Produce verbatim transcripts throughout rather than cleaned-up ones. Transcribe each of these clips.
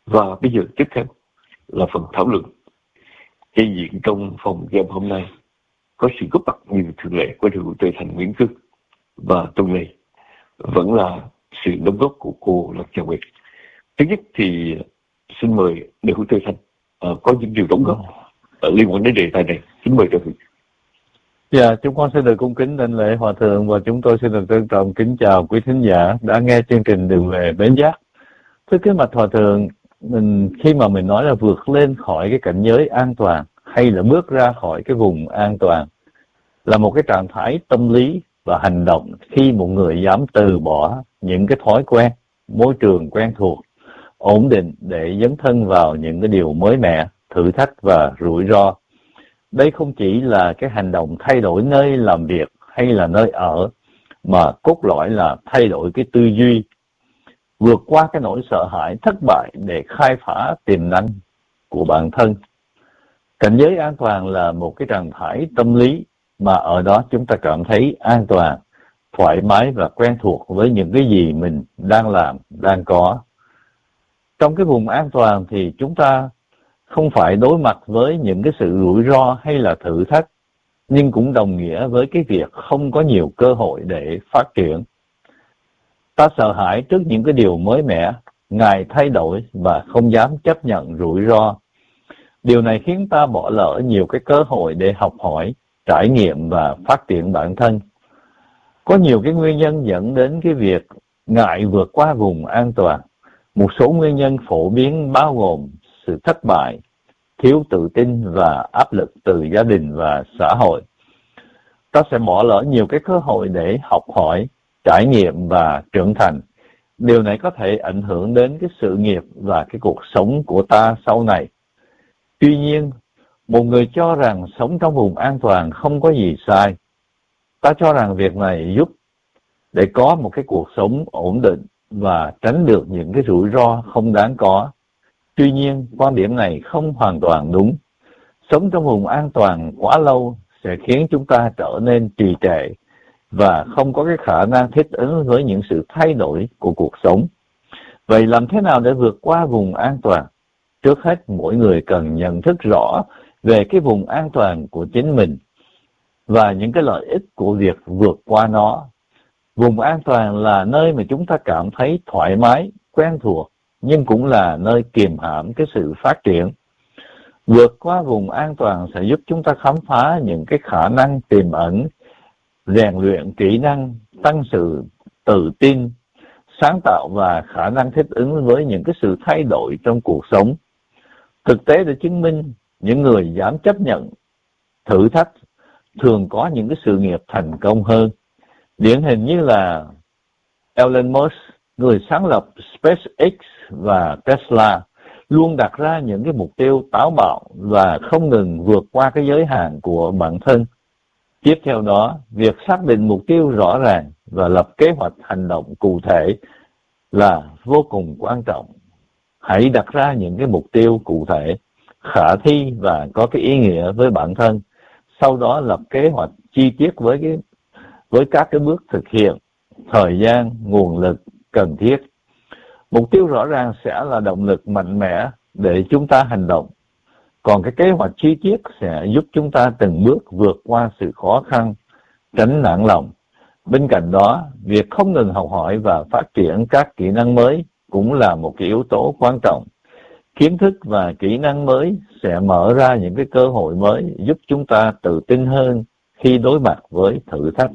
Và bây giờ tiếp theo là phần thảo luận. Hiện diện trong phòng game hôm nay có sự góp mặt như thường lệ của đội Tây Thành Nguyễn Cương, và tuần này vẫn là sự đóng góp của cô Lạc Chào Nguyệt. Thứ nhất thì xin mời đội hữu Tây Thành uh, có những điều đóng góp uh, liên quan đến đề tài này. Xin mời đội hữu. Dạ, chúng con xin được cung kính đảnh lễ Hòa Thượng, và chúng tôi xin được trân trọng kính chào quý thính giả đã nghe chương trình Đường Về Bến Giác. Thưa kính bạch Hòa Thượng, mình khi mà mình nói là vượt lên khỏi cái cảnh giới an toàn hay là bước ra khỏi cái vùng an toàn là một cái trạng thái tâm lý và hành động khi một người dám từ bỏ những cái thói quen, môi trường quen thuộc, ổn định để dấn thân vào những cái điều mới mẻ, thử thách và rủi ro. Đây không chỉ là cái hành động thay đổi nơi làm việc hay là nơi ở, mà cốt lõi là thay đổi cái tư duy, vượt qua cái nỗi sợ hãi thất bại để khai phá tiềm năng của bản thân. Cảnh giới an toàn là một cái trạng thái tâm lý mà ở đó chúng ta cảm thấy an toàn, thoải mái và quen thuộc với những cái gì mình đang làm, đang có. Trong cái vùng an toàn thì chúng ta không phải đối mặt với những cái sự rủi ro hay là thử thách, nhưng cũng đồng nghĩa với cái việc không có nhiều cơ hội để phát triển. Ta sợ hãi trước những cái điều mới mẻ, ngại thay đổi và không dám chấp nhận rủi ro. Điều này khiến ta bỏ lỡ nhiều cái cơ hội để học hỏi, trải nghiệm và phát triển bản thân. Có nhiều cái nguyên nhân dẫn đến cái việc ngại vượt qua vùng an toàn. Một số nguyên nhân phổ biến bao gồm sự thất bại, thiếu tự tin và áp lực từ gia đình và xã hội. Ta sẽ bỏ lỡ nhiều cái cơ hội để học hỏi, trải nghiệm và trưởng thành. Điều này có thể ảnh hưởng đến cái sự nghiệp và cái cuộc sống của ta sau này. Tuy nhiên, một người cho rằng sống trong vùng an toàn không có gì sai. Ta cho rằng việc này giúp để có một cái cuộc sống ổn định và tránh được những cái rủi ro không đáng có. Tuy nhiên, quan điểm này không hoàn toàn đúng. Sống trong vùng an toàn quá lâu sẽ khiến chúng ta trở nên trì trệ và không có cái khả năng thích ứng với những sự thay đổi của cuộc sống. Vậy làm thế nào để vượt qua vùng an toàn? Trước hết, mỗi người cần nhận thức rõ về cái vùng an toàn của chính mình và những cái lợi ích của việc vượt qua nó. Vùng an toàn là nơi mà chúng ta cảm thấy thoải mái, quen thuộc, nhưng cũng là nơi kiềm hãm cái sự phát triển. Vượt qua vùng an toàn sẽ giúp chúng ta khám phá những cái khả năng tiềm ẩn, rèn luyện kỹ năng, tăng sự tự tin, sáng tạo và khả năng thích ứng với những cái sự thay đổi trong cuộc sống. Thực tế đã chứng minh những người dám chấp nhận thử thách thường có những cái sự nghiệp thành công hơn. Điển hình như là Elon Musk, người sáng lập SpaceX và Tesla, luôn đặt ra những cái mục tiêu táo bạo và không ngừng vượt qua cái giới hạn của bản thân. Tiếp theo đó, việc xác định mục tiêu rõ ràng và lập kế hoạch hành động cụ thể là vô cùng quan trọng. Hãy đặt ra những cái mục tiêu cụ thể, khả thi và có cái ý nghĩa với bản thân. Sau đó lập kế hoạch chi tiết với cái với các cái bước thực hiện, thời gian, nguồn lực cần thiết. Mục tiêu rõ ràng sẽ là động lực mạnh mẽ để chúng ta hành động. Còn cái kế hoạch chi tiết sẽ giúp chúng ta từng bước vượt qua sự khó khăn, tránh nản lòng. Bên cạnh đó, việc không ngừng học hỏi và phát triển các kỹ năng mới cũng là một cái yếu tố quan trọng. Kiến thức và kỹ năng mới sẽ mở ra những cái cơ hội mới, giúp chúng ta tự tin hơn khi đối mặt với thử thách.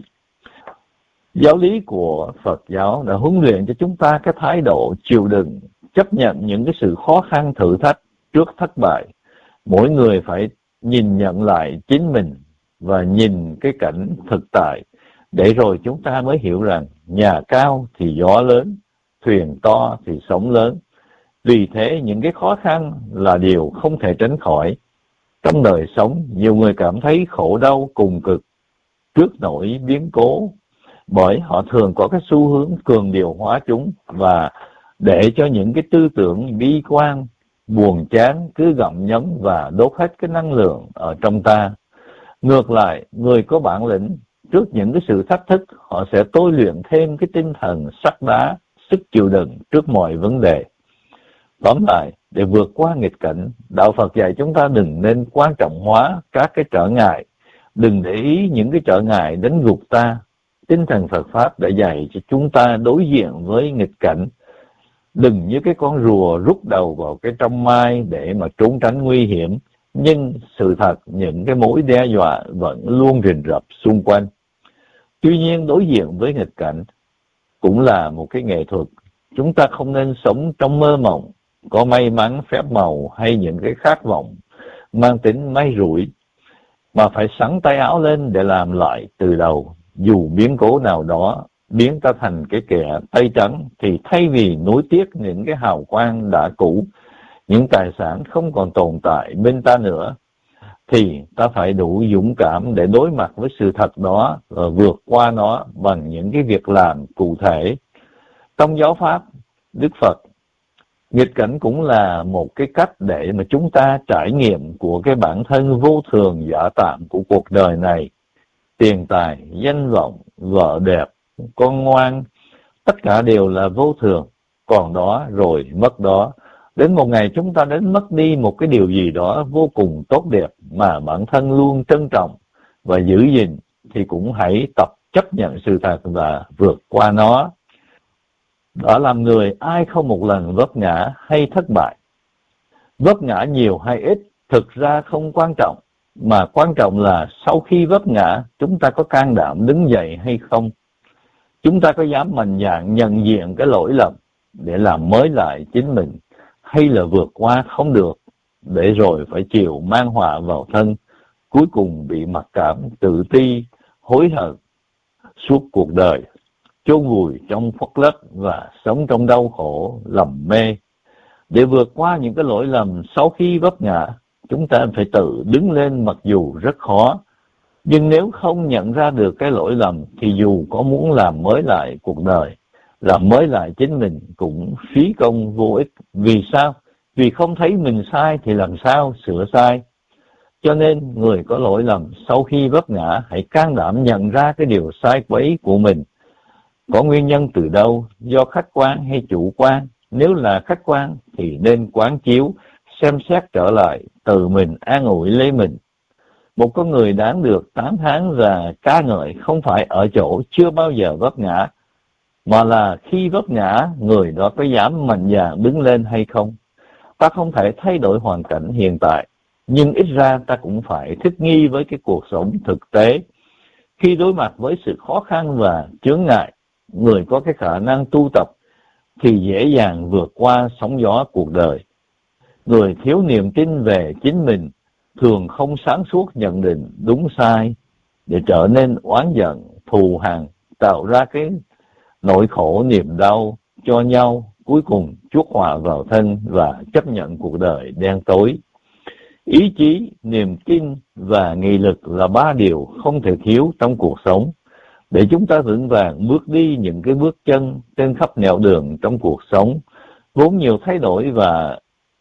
Giáo lý của Phật giáo đã huấn luyện cho chúng ta cái thái độ chịu đựng, chấp nhận những cái sự khó khăn thử thách trước thất bại. Mỗi người phải nhìn nhận lại chính mình và nhìn cái cảnh thực tại, để rồi chúng ta mới hiểu rằng nhà cao thì gió lớn, thuyền to thì sóng lớn. Vì thế những cái khó khăn là điều không thể tránh khỏi. Trong đời sống, nhiều người cảm thấy khổ đau cùng cực trước nỗi biến cố, bởi họ thường có cái xu hướng cường điều hóa chúng và để cho những cái tư tưởng bi quan, buồn chán cứ gặm nhấm và đốt hết cái năng lượng ở trong ta. Ngược lại, người có bản lĩnh trước những cái sự thách thức, họ sẽ tôi luyện thêm cái tinh thần sắt đá, sức chịu đựng trước mọi vấn đề. Tóm lại, để vượt qua nghịch cảnh, Đạo Phật dạy chúng ta đừng nên quan trọng hóa các cái trở ngại, đừng để ý những cái trở ngại đánh gục ta. Tinh thần Phật Pháp đã dạy cho chúng ta đối diện với nghịch cảnh, đừng như cái con rùa rút đầu vào cái trong mai để mà trốn tránh nguy hiểm, nhưng sự thật những cái mối đe dọa vẫn luôn rình rập xung quanh. Tuy nhiên đối diện với nghịch cảnh cũng là một cái nghệ thuật. Chúng ta không nên sống trong mơ mộng, có may mắn, phép màu hay những cái khát vọng mang tính may rủi, mà phải sắn tay áo lên để làm lại từ đầu. Dù biến cố nào đó biến ta thành cái kẻ tay trắng, thì thay vì nuối tiếc những cái hào quang đã cũ, những tài sản không còn tồn tại bên ta nữa, thì ta phải đủ dũng cảm để đối mặt với sự thật đó và vượt qua nó bằng những cái việc làm cụ thể. Trong giáo pháp Đức Phật, nghịch cảnh cũng là một cái cách để mà chúng ta trải nghiệm của cái bản thân vô thường giả tạm của cuộc đời này. Tiền tài, danh vọng, vợ đẹp, con ngoan, tất cả đều là vô thường, còn đó rồi mất đó. Đến một ngày chúng ta đến mất đi một cái điều gì đó vô cùng tốt đẹp mà bản thân luôn trân trọng và giữ gìn, thì cũng hãy tập chấp nhận sự thật và vượt qua nó. Đã làm người, ai không một lần vấp ngã hay thất bại. Vấp ngã nhiều hay ít thực ra không quan trọng, mà quan trọng là sau khi vấp ngã chúng ta có can đảm đứng dậy hay không. Chúng ta có dám mạnh dạn nhận diện cái lỗi lầm để làm mới lại chính mình, hay là vượt qua không được để rồi phải chịu mang họa vào thân, cuối cùng bị mặc cảm, tự ti, hối hận suốt cuộc đời, chôn vùi trong khuất lấp và sống trong đau khổ, lầm mê. Để vượt qua những cái lỗi lầm sau khi vấp ngã, chúng ta phải tự đứng lên mặc dù rất khó. Nhưng nếu không nhận ra được cái lỗi lầm thì dù có muốn làm mới lại cuộc đời, làm mới lại chính mình cũng phí công vô ích. Vì sao? Vì không thấy mình sai thì làm sao sửa sai. Cho nên người có lỗi lầm sau khi vấp ngã hãy can đảm nhận ra cái điều sai quấy của mình. Có nguyên nhân từ đâu, do khách quan hay chủ quan? Nếu là khách quan thì nên quán chiếu, xem xét trở lại, tự mình an ủi lấy mình. Một con người đáng được tán thán và ca ngợi không phải ở chỗ chưa bao giờ vấp ngã, mà là khi vấp ngã, người đó có dám mạnh dạn đứng lên hay không. Ta không thể thay đổi hoàn cảnh hiện tại, nhưng ít ra ta cũng phải thích nghi với cái cuộc sống thực tế. Khi đối mặt với sự khó khăn và chướng ngại, người có cái khả năng tu tập thì dễ dàng vượt qua sóng gió cuộc đời. Người thiếu niềm tin về chính mình thường không sáng suốt nhận định đúng sai, để trở nên oán giận, thù hằn, tạo ra cái nỗi khổ niềm đau cho nhau, cuối cùng chuốc họa vào thân và chấp nhận cuộc đời đen tối. Ý chí, niềm tin và nghị lực là ba điều không thể thiếu trong cuộc sống, để chúng ta vững vàng bước đi những cái bước chân trên khắp nẻo đường trong cuộc sống, vốn nhiều thay đổi và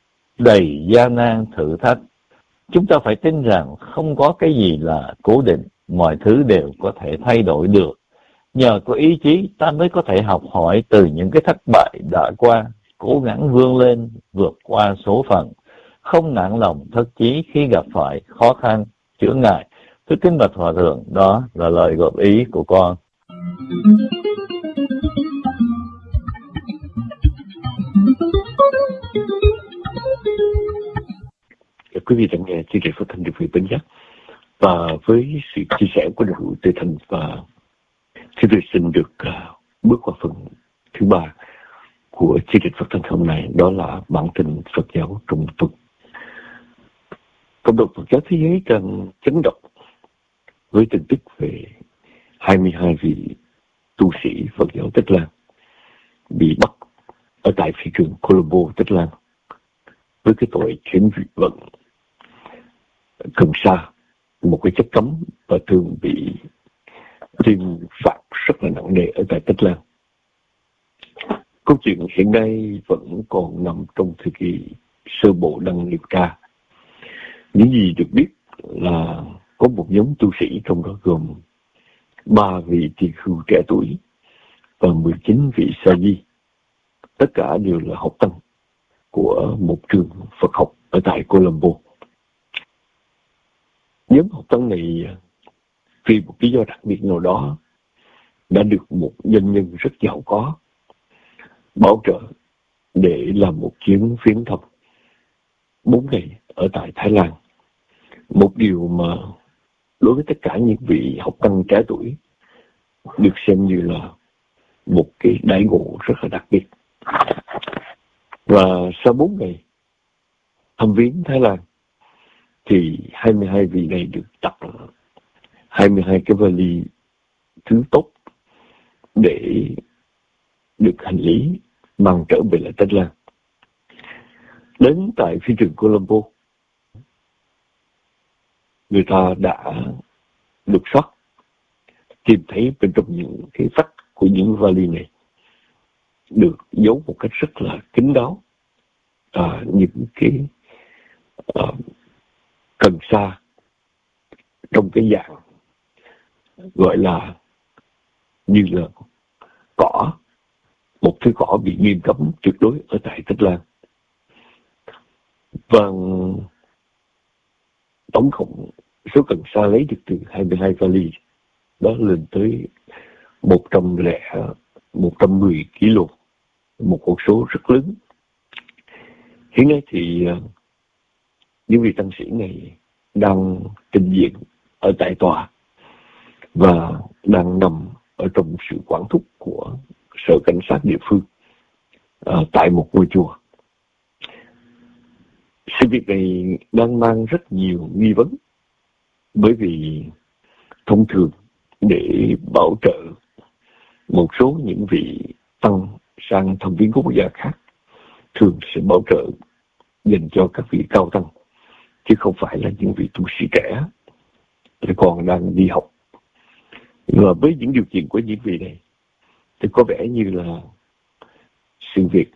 đầy gian nan thử thách. Chúng ta phải tin rằng không có cái gì là cố định, mọi thứ đều có thể thay đổi được. Nhờ có ý chí, ta mới có thể học hỏi từ những cái thất bại đã qua, cố gắng vươn lên, vượt qua số phận, không nản lòng thất chí khi gặp phải khó khăn, chướng ngại. Thưa kính bạch Hòa Thượng, đó là lời góp ý của con. Quý vị đang nghe chương trình phát thanh được vị Bến Giác, và với sự chia sẻ của đội hữu Tề Thành, và chúng tôi xin được uh, bước qua phần thứ ba của chương trình phát thanh hôm nay, đó là bản tin Phật giáo trong tuần. Cộng đồng Phật giáo thế giới đang chấn động với tin tức về hai mươi hai vị tu sĩ Phật giáo Tích Lan bị bắt ở tại phi trường Colombo, Tích Lan, với cái tội chuyển vận cần sa, một cái chất cấm và thường bị tuyên phạt rất là nặng nề ở tại Tích Lan. Câu chuyện hiện nay vẫn còn nằm trong thời kỳ sơ bộ đang điều tra. Những gì được biết là có một nhóm tu sĩ, trong đó gồm ba vị tỳ khưu trẻ tuổi và mười chín vị sa di, tất cả đều là học tăng của một trường Phật học ở tại Colombo. Nhóm học生này vì một lý do đặc biệt nào đó đã được một doanh nhân rất giàu có bảo trợ để làm một chuyến viếng thăm bốn ngày ở tại Thái Lan. Một điều mà đối với tất cả những vị học tăng trẻ tuổi được xem như là một cái đãi ngộ rất là đặc biệt. Và sau bốn ngày thăm viếng Thái Lan thì hai mươi hai vị này được đặt hai mươi hai cái vali thứ tốt để được hành lý mang trở về lại Thái Lan. Đến tại phi trường Colombo, người ta đã lục soát tìm thấy bên trong những cái vách của những vali này được giấu một cách rất là kín đáo à, những cái à, cần sa trong cái dạng gọi là như là cỏ, một thứ cỏ bị nghiêm cấm tuyệt đối ở tại Thái Lan. Và tổng cộng số cần sa lấy được từ hai mươi hai vali đó lên tới một trăm lẻ một trăm mười ki lô, một con số rất lớn. Hiện nay thì những vị tăng sĩ này đang trình diện ở tại tòa và đang nằm ở trong sự quản thúc của sở cảnh sát địa phương à, tại một ngôi chùa. Sự việc này đang mang rất nhiều nghi vấn, bởi vì thông thường để bảo trợ một số những vị tăng sang thăm viếng quốc gia khác thường sẽ bảo trợ dành cho các vị cao tăng, chứ không phải là những vị tu sĩ trẻ còn đang đi học. Và với những điều kiện của những vị này thì có vẻ như là sự việc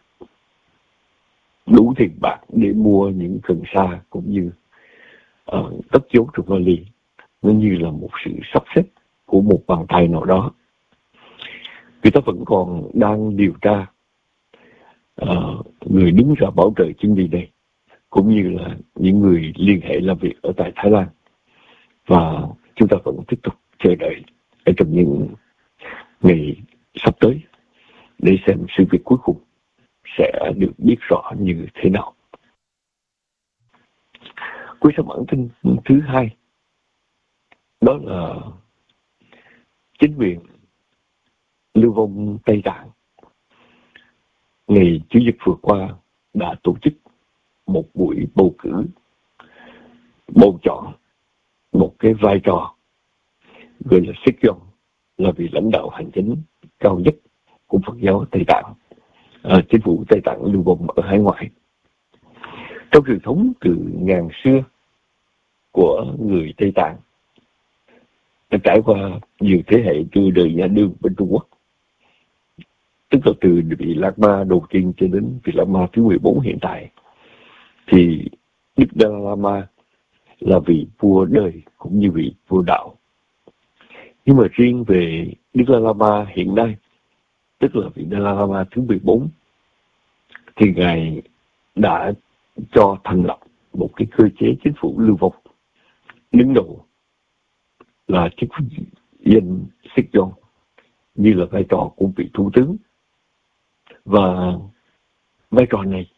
đủ tiền bạc để mua những cần sa cũng như uh, tất giấu trong vali, nó như là một sự sắp xếp của một bàn tay nào đó. Người ta vẫn còn đang điều tra uh, người đứng ra bảo trợ chuyến đi này, cũng như là những người liên hệ làm việc ở tại Thái Lan. Và chúng ta vẫn tiếp tục chờ đợi ở trong những ngày sắp tới để xem sự việc cuối cùng sẽ được biết rõ như thế nào. Cuối sang bản tin thứ hai, đó là chính quyền Lưu Vong Tây Tạng ngày Chủ nhật vừa qua đã tổ chức một buổi bầu cử bầu chọn một cái vai trò gọi là Sikh, là vị lãnh đạo hành chính cao nhất của Phật giáo Tây Tạng, à, chính phủ Tây Tạng lưu vong ở hải ngoại. Trong truyền thống từ ngàn xưa của người Tây Tạng, đã trải qua nhiều thế hệ từ đời nhà Đường bên Trung Quốc, tức là từ vị Lạt Ma đầu tiên cho đến vị Lạt Ma thứ mười bốn hiện tại, thì Đức Dalai Lama là vị vua đời cũng như vị vua đạo. Nhưng mà riêng về Đức Dalai Lama hiện nay, tức là vị Dalai Lama thứ mười bốn, thì Ngài đã cho thành lập một cái cơ chế chính phủ lưu vong. Đứng đầu là chức danh Sikh, như là vai trò của vị thủ tướng. Và vai trò này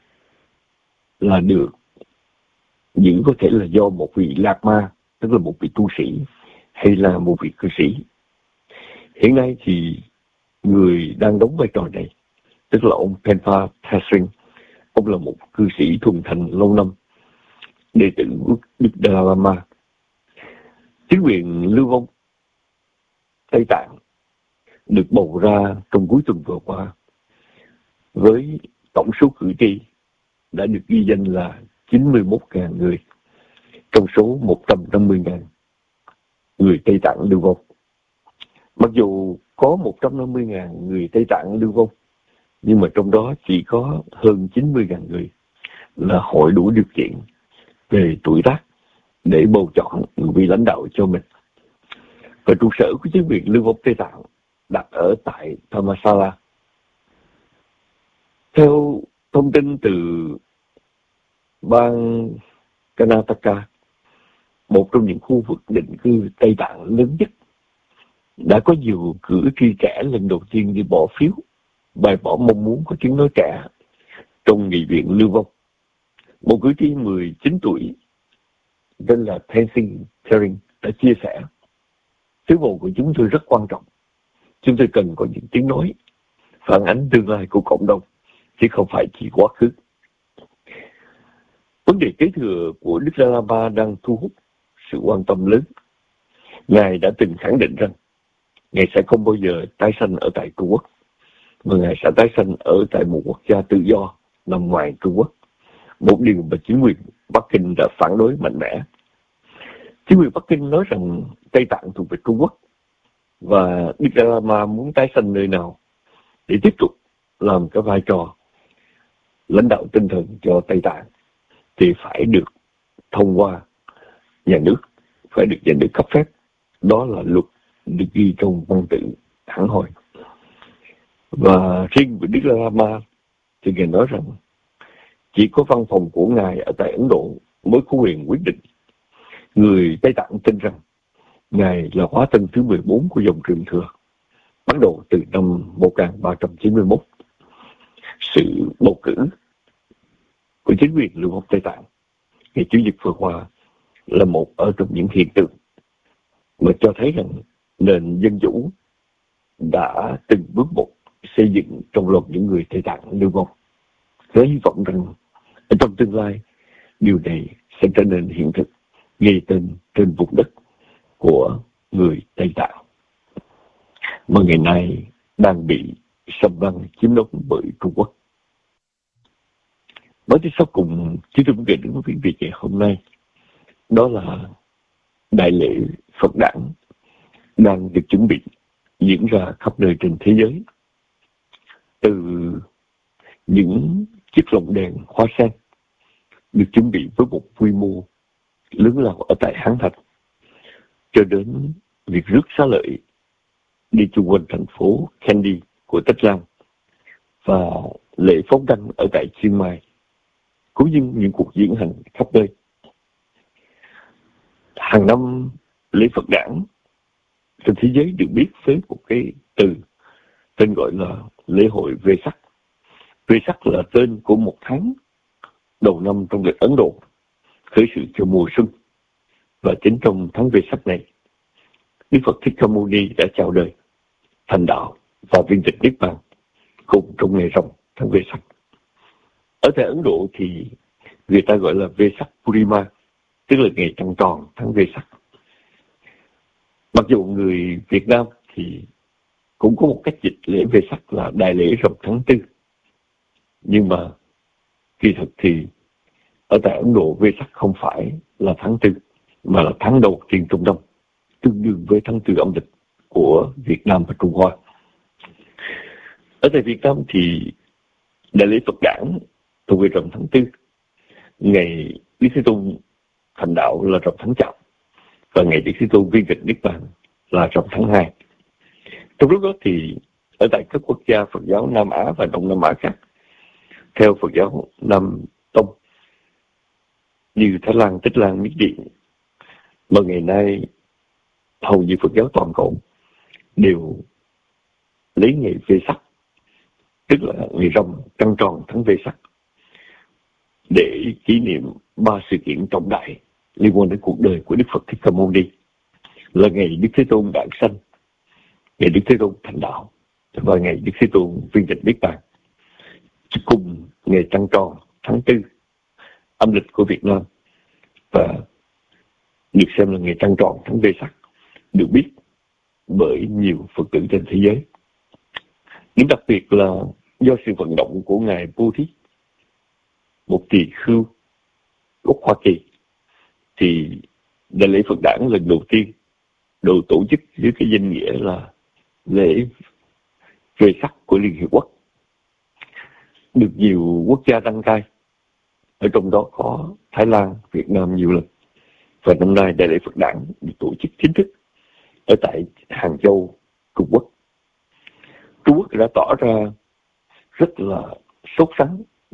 là được những có thể là do một vị Lạt Ma, tức là một vị tu sĩ, hay là một vị cư sĩ. Hiện nay thì người đang đóng vai trò này, tức là ông Penpa Thasring. Ông là một cư sĩ thuần thành lâu năm, đệ tử Đức Dalai Lama. Chính quyền lưu vong Tây Tạng được bầu ra trong cuối tuần vừa qua với tổng số cử tri đã được ghi danh là chín mươi mốt nghìn người trong số một trăm năm mươi nghìn người Tây Tạng lưu vong. Mặc dù có một trăm năm mươi nghìn người Tây Tạng lưu vong, nhưng mà trong đó chỉ có hơn chín mươi nghìn người là hội đủ điều kiện về tuổi tác để bầu chọn vị lãnh đạo cho mình. Và trụ sở của chính quyền lưu vong Tây Tạng đặt ở tại Dharamsala. Theo thông tin từ bang Karnataka, một trong những khu vực định cư Tây Tạng lớn nhất, đã có nhiều cử tri trẻ lần đầu tiên đi bỏ phiếu bày bỏ mong muốn có tiếng nói trẻ trong nghị viện lưu vong. Một cử tri mười chín tuổi tên là Tenzin Kering đã chia sẻ: "Tiếng bầu của chúng tôi rất quan trọng. Chúng tôi cần có những tiếng nói phản ánh tương lai của cộng đồng, chứ không phải chỉ quá khứ." Vấn đề kế thừa của Đức Dalai Lama đang thu hút sự quan tâm lớn. Ngài đã từng khẳng định rằng Ngài sẽ không bao giờ tái sanh ở tại Trung Quốc, mà Ngài sẽ tái sanh ở tại một quốc gia tự do nằm ngoài Trung Quốc, một điều mà chính quyền Bắc Kinh đã phản đối mạnh mẽ. Chính quyền Bắc Kinh nói rằng Tây Tạng thuộc về Trung Quốc, và Đức Dalai Lama muốn tái sanh nơi nào để tiếp tục làm cái vai trò lãnh đạo tinh thần cho Tây Tạng thì phải được thông qua nhà nước, phải được nhà nước cấp phép. Đó là luật được ghi trong văn tự hẳn hoi. Và riêng với Đức Dalai Lama thì Ngài nói rằng chỉ có văn phòng của Ngài ở tại Ấn Độ mới có quyền quyết định. Người Tây Tạng tin rằng Ngài là hóa thân thứ mười bốn của dòng Truyền Thừa, bắt đầu từ năm một nghìn ba trăm chín mươi mốt. Sự bầu cử của chính quyền lưu vong Tây Tạng ngày Chủ nhật vừa qua là một ở trong những hiện tượng mà cho thấy rằng nền dân chủ đã từng bước một xây dựng trong lòng những người Tây Tạng lưu vong. Với hy vọng rằng ở trong tương lai điều này sẽ trở nên hiện thực, ghi tên trên vùng đất của người Tây Tạng mà ngày nay đang bị xâm lăng chiếm đóng bởi Trung Quốc. Nói tới sau cùng, chúng tôi muốn gửi đến quý vị ngày hôm nay, đó là đại lễ Phật đản đang được chuẩn bị diễn ra khắp nơi trên thế giới. Từ những chiếc lồng đèn hoa sen được chuẩn bị với một quy mô lớn lao ở tại Hán Thành, cho đến việc rước xá lợi đi chung quanh thành phố Kandy của Tích Lan và lễ phóng đăng ở tại Chiang Mai, cũng như những cuộc diễn hành khắp nơi. Hàng năm lễ Phật đản trên thế giới được biết với một cái từ tên gọi là lễ hội Vesak. Vesak là tên của một tháng đầu năm trong lịch Ấn Độ, khởi sự cho mùa xuân. Và chính trong tháng Vesak này, Đức Phật Thích Ca Mâu Ni đã chào đời, thành đạo và viên tịch Niết Bàn cùng trong ngày rằm tháng Vesak. Ở tại Ấn Độ thì người ta gọi là Vesak Purnima, tức là ngày trăng tròn tháng Vesak. Mặc dù người Việt Nam thì cũng có một cách dịch lễ Vesak là đại lễ rằm tháng tư, nhưng mà kỳ thực thì ở tại Ấn Độ Vesak không phải là tháng tư, mà là tháng đầu tiên trong năm, tương đương với tháng tư âm lịch của Việt Nam và Trung Hoa. Ở tại Việt Nam thì đại lễ Phật đản thuộc về rằm tháng tư, ngày Đức Thế Tôn thành đạo là rằm tháng Chạp, và ngày Đức Thế Tôn viên tịch Niết Bàn là rằm tháng hai. Trong lúc đó thì ở tại các quốc gia Phật giáo Nam Á và Đông Nam Á khác, theo Phật giáo Nam Tông như Thái Lan, Tích Lan, Miến Điện, mà ngày nay hầu như Phật giáo toàn cầu đều lấy ngày Vesak, tức là ngày rằm trăng tròn tháng Vesak, để kỷ niệm ba sự kiện trọng đại liên quan đến cuộc đời của Đức Phật Thích Ca Mâu Ni, là ngày Đức Thế Tôn đản sanh, ngày Đức Thế Tôn thành đạo và ngày Đức Thế Tôn viên tịch Niết Bàn, cùng ngày trăng tròn tháng tư âm lịch của Việt Nam, và được xem là ngày trăng tròn tháng Vesak, được biết bởi nhiều Phật tử trên thế giới. Điểm đặc biệt là do sự vận động của Ngài Bodhi, một tỳ khưu gốc Hoa Kỳ, thì đại lễ Phật đản lần đầu tiên được tổ chức dưới cái danh nghĩa là lễ Vesak của Liên Hiệp Quốc, được nhiều quốc gia đăng cai, ở trong đó có Thái Lan, Việt Nam nhiều lần. Và năm nay đại lễ Phật đản được tổ chức chính thức ở tại Hàng Châu, Trung Quốc. Trung Quốc đã tỏ ra rất là sốt sắng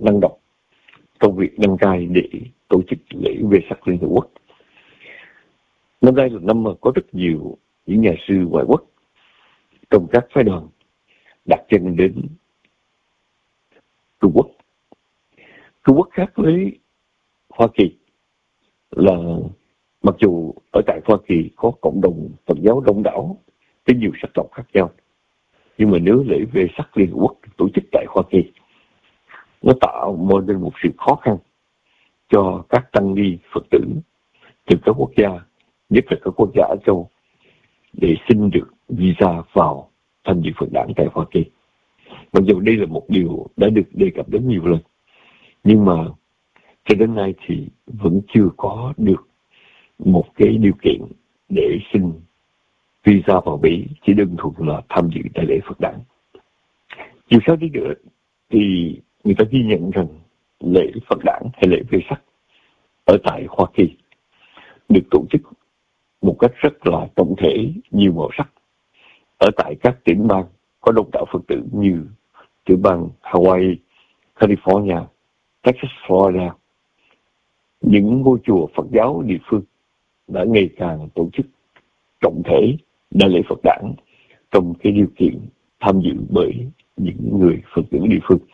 năng động trong việc đăng cai để tổ chức lễ Vesak Liên Hợp Quốc. Năm nay là năm mà có rất nhiều những nhà sư ngoại quốc trong các phái đoàn đặt chân đến Trung Quốc. Trung Quốc khác với Hoa Kỳ là mặc dù ở tại Hoa Kỳ có cộng đồng Phật giáo đông đảo với nhiều sắc tộc khác nhau, nhưng mà nếu lễ Vesak Liên Hợp Quốc tổ chức tại Hoa Kỳ, nó tạo môi nên một sự khó khăn cho các tăng ni Phật tử từ các quốc gia, nhất là các quốc gia Á Châu, để xin được visa vào tham dự Phật đản tại Hoa Kỳ. Mặc dù đây là một điều đã được đề cập đến nhiều lần, nhưng mà cho đến nay thì vẫn chưa có được một cái điều kiện để xin visa vào Mỹ, chỉ đơn thuần là tham dự đại lễ Phật đản. Dù sao đi nữa thì người ta ghi nhận rằng lễ Phật đản hay lễ Vesak ở tại Hoa Kỳ được tổ chức một cách rất là tổng thể, nhiều màu sắc ở tại các tỉnh bang có đông đảo Phật tử như tiểu bang Hawaii, California, Texas, Florida. Những ngôi chùa Phật giáo địa phương đã ngày càng tổ chức trọng thể đại lễ Phật đản trong cái điều kiện tham dự bởi những người Phật tử địa phương.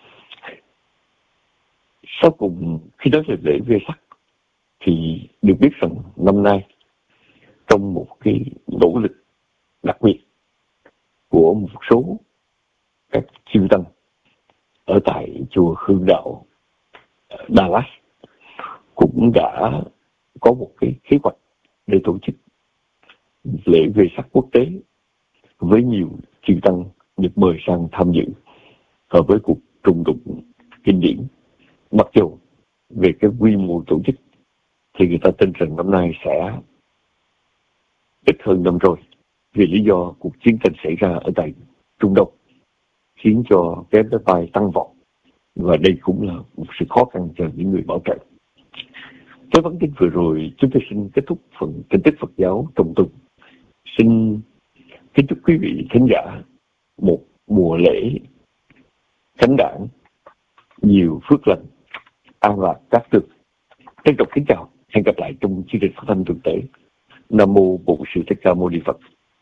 Sau cùng, khi nói về lễ Vesak thì được biết rằng năm nay trong một cái nỗ lực đặc biệt của một số các chư tăng ở tại chùa Hương Đạo Dallas cũng đã có một cái kế hoạch để tổ chức lễ Vesak quốc tế với nhiều chư tăng được mời sang tham dự và với cuộc trùng tụng kinh điển. Mặc dù về cái quy mô tổ chức thì người ta tin rằng năm nay sẽ ít hơn năm rồi, vì lý do cuộc chiến tranh xảy ra ở tại Trung Đông khiến cho vé máy bay tăng vọt, và đây cũng là một sự khó khăn cho những người bảo trợ. Với bản tin vừa rồi, chúng tôi xin kết thúc phần tin tức Phật giáo trọng tùng. Xin kính chúc quý vị khán giả một mùa lễ Khánh đản nhiều phước lành, an lạc các tường. Trân trọng kính chào, hẹn gặp lại trong chương trình phát thanh tuần tới. Nam mô Bổn Sư Thích Ca Mâu Ni Phật.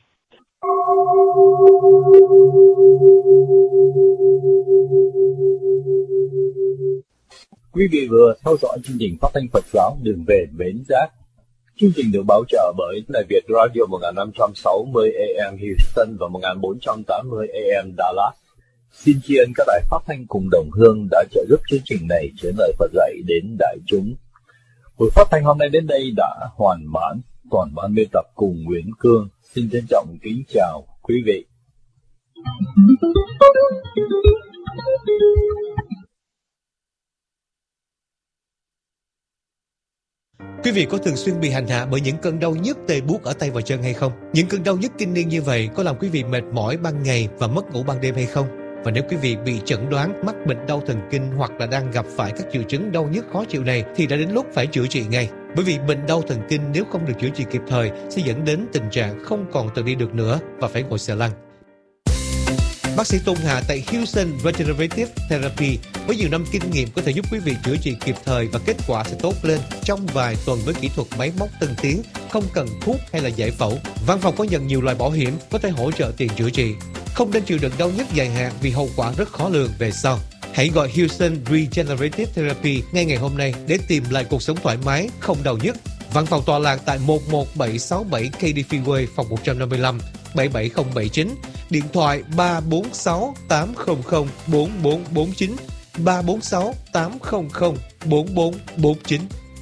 Quý vị vừa theo dõi chương trình phát thanh Phật giáo Đường Về Bến Giác. Chương trình được bảo trợ bởi Đài Việt Radio một nghìn năm trăm sáu mươi A M Houston và một nghìn bốn trăm tám mươi A M Dallas. Xin tri ân các đài phát thanh cùng đồng hương đã trợ giúp chương trình này chuyển lời Phật dạy đến đại chúng. Buổi phát thanh hôm nay đến đây đã hoàn mãn. Toàn ban biên tập cùng Nguyễn Cương xin trân trọng kính chào quý vị. Quý vị có thường xuyên bị hành hạ bởi những cơn đau nhức tê buốt ở tay và chân hay không? Những cơn đau nhức kinh niên như vậy có làm quý vị mệt mỏi ban ngày và mất ngủ ban đêm hay không? Và nếu quý vị bị chẩn đoán mắc bệnh đau thần kinh hoặc là đang gặp phải các triệu chứng đau nhức khó chịu này thì đã đến lúc phải chữa trị ngay. Bởi vì bệnh đau thần kinh nếu không được chữa trị kịp thời sẽ dẫn đến tình trạng không còn tự đi được nữa và phải ngồi xà lăn. Bác sĩ Tôn Hà tại Houston Regenerative Therapy với nhiều năm kinh nghiệm có thể giúp quý vị chữa trị kịp thời và kết quả sẽ tốt lên trong vài tuần với kỹ thuật máy móc tân tiến, không cần thuốc hay là giải phẫu. Văn phòng có nhận nhiều loại bảo hiểm có thể hỗ trợ tiền chữa trị. Không nên chịu đựng đau nhức dài hạn vì hậu quả rất khó lường về sau. Hãy gọi Houston Regenerative Therapy ngay ngày hôm nay để tìm lại cuộc sống thoải mái, không đau nhức. Văn phòng tọa lạc tại một một bảy sáu bảy K D Freeway, phòng một trăm năm mươi lăm, bảy bảy không bảy chín. Điện thoại ba bốn sáu tám không không bốn bốn bốn chín, ba bốn sáu tám không không bốn bốn bốn chín.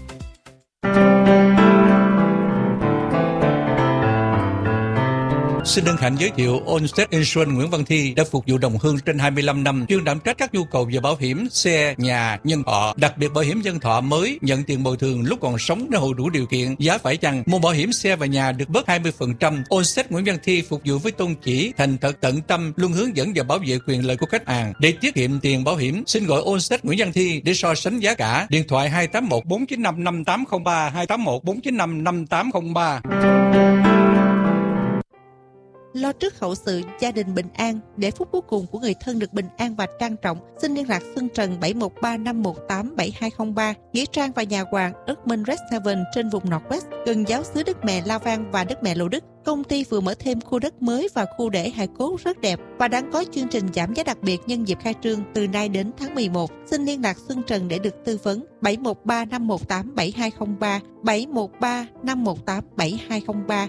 Xin hân hạnh giới thiệu Allstate Insurance Nguyễn Văn Thi đã phục vụ đồng hương trên hai mươi lăm năm, chuyên đảm trách các nhu cầu về bảo hiểm xe, nhà, nhân thọ, đặc biệt bảo hiểm nhân thọ mới nhận tiền bồi thường lúc còn sống nếu hộ đủ điều kiện. Giá phải chăng mua bảo hiểm xe và nhà được bớt hai mươi phần trăm. Allstate Nguyễn Văn Thi phục vụ với tôn chỉ thành thật tận tâm, luôn hướng dẫn và bảo vệ quyền lợi của khách hàng. Để tiết kiệm tiền bảo hiểm, xin gọi Allstate Nguyễn Văn Thi để so sánh giá cả. Điện thoại hai tám một bốn chín năm năm tám không ba, hai tám một bốn chín năm năm tám không ba. lo trước hậu sự, gia đình bình an, để phút cuối cùng của người thân được bình an và trang trọng. Xin liên lạc Xuân Trần bảy một ba năm một tám bảy hai không ba, nghĩa trang và nhà hoàng Erdman Red Seven trên vùng Northwest, gần giáo xứ Đức Mẹ La Vang và Đức Mẹ Lộ Đức. Công ty vừa mở thêm khu đất mới và khu để hài cốt rất đẹp và đang có chương trình giảm giá đặc biệt nhân dịp khai trương từ nay đến tháng mười một. Xin liên lạc Xuân Trần để được tư vấn. bảy một ba năm một tám bảy hai không ba, bảy một ba năm một tám bảy hai không ba.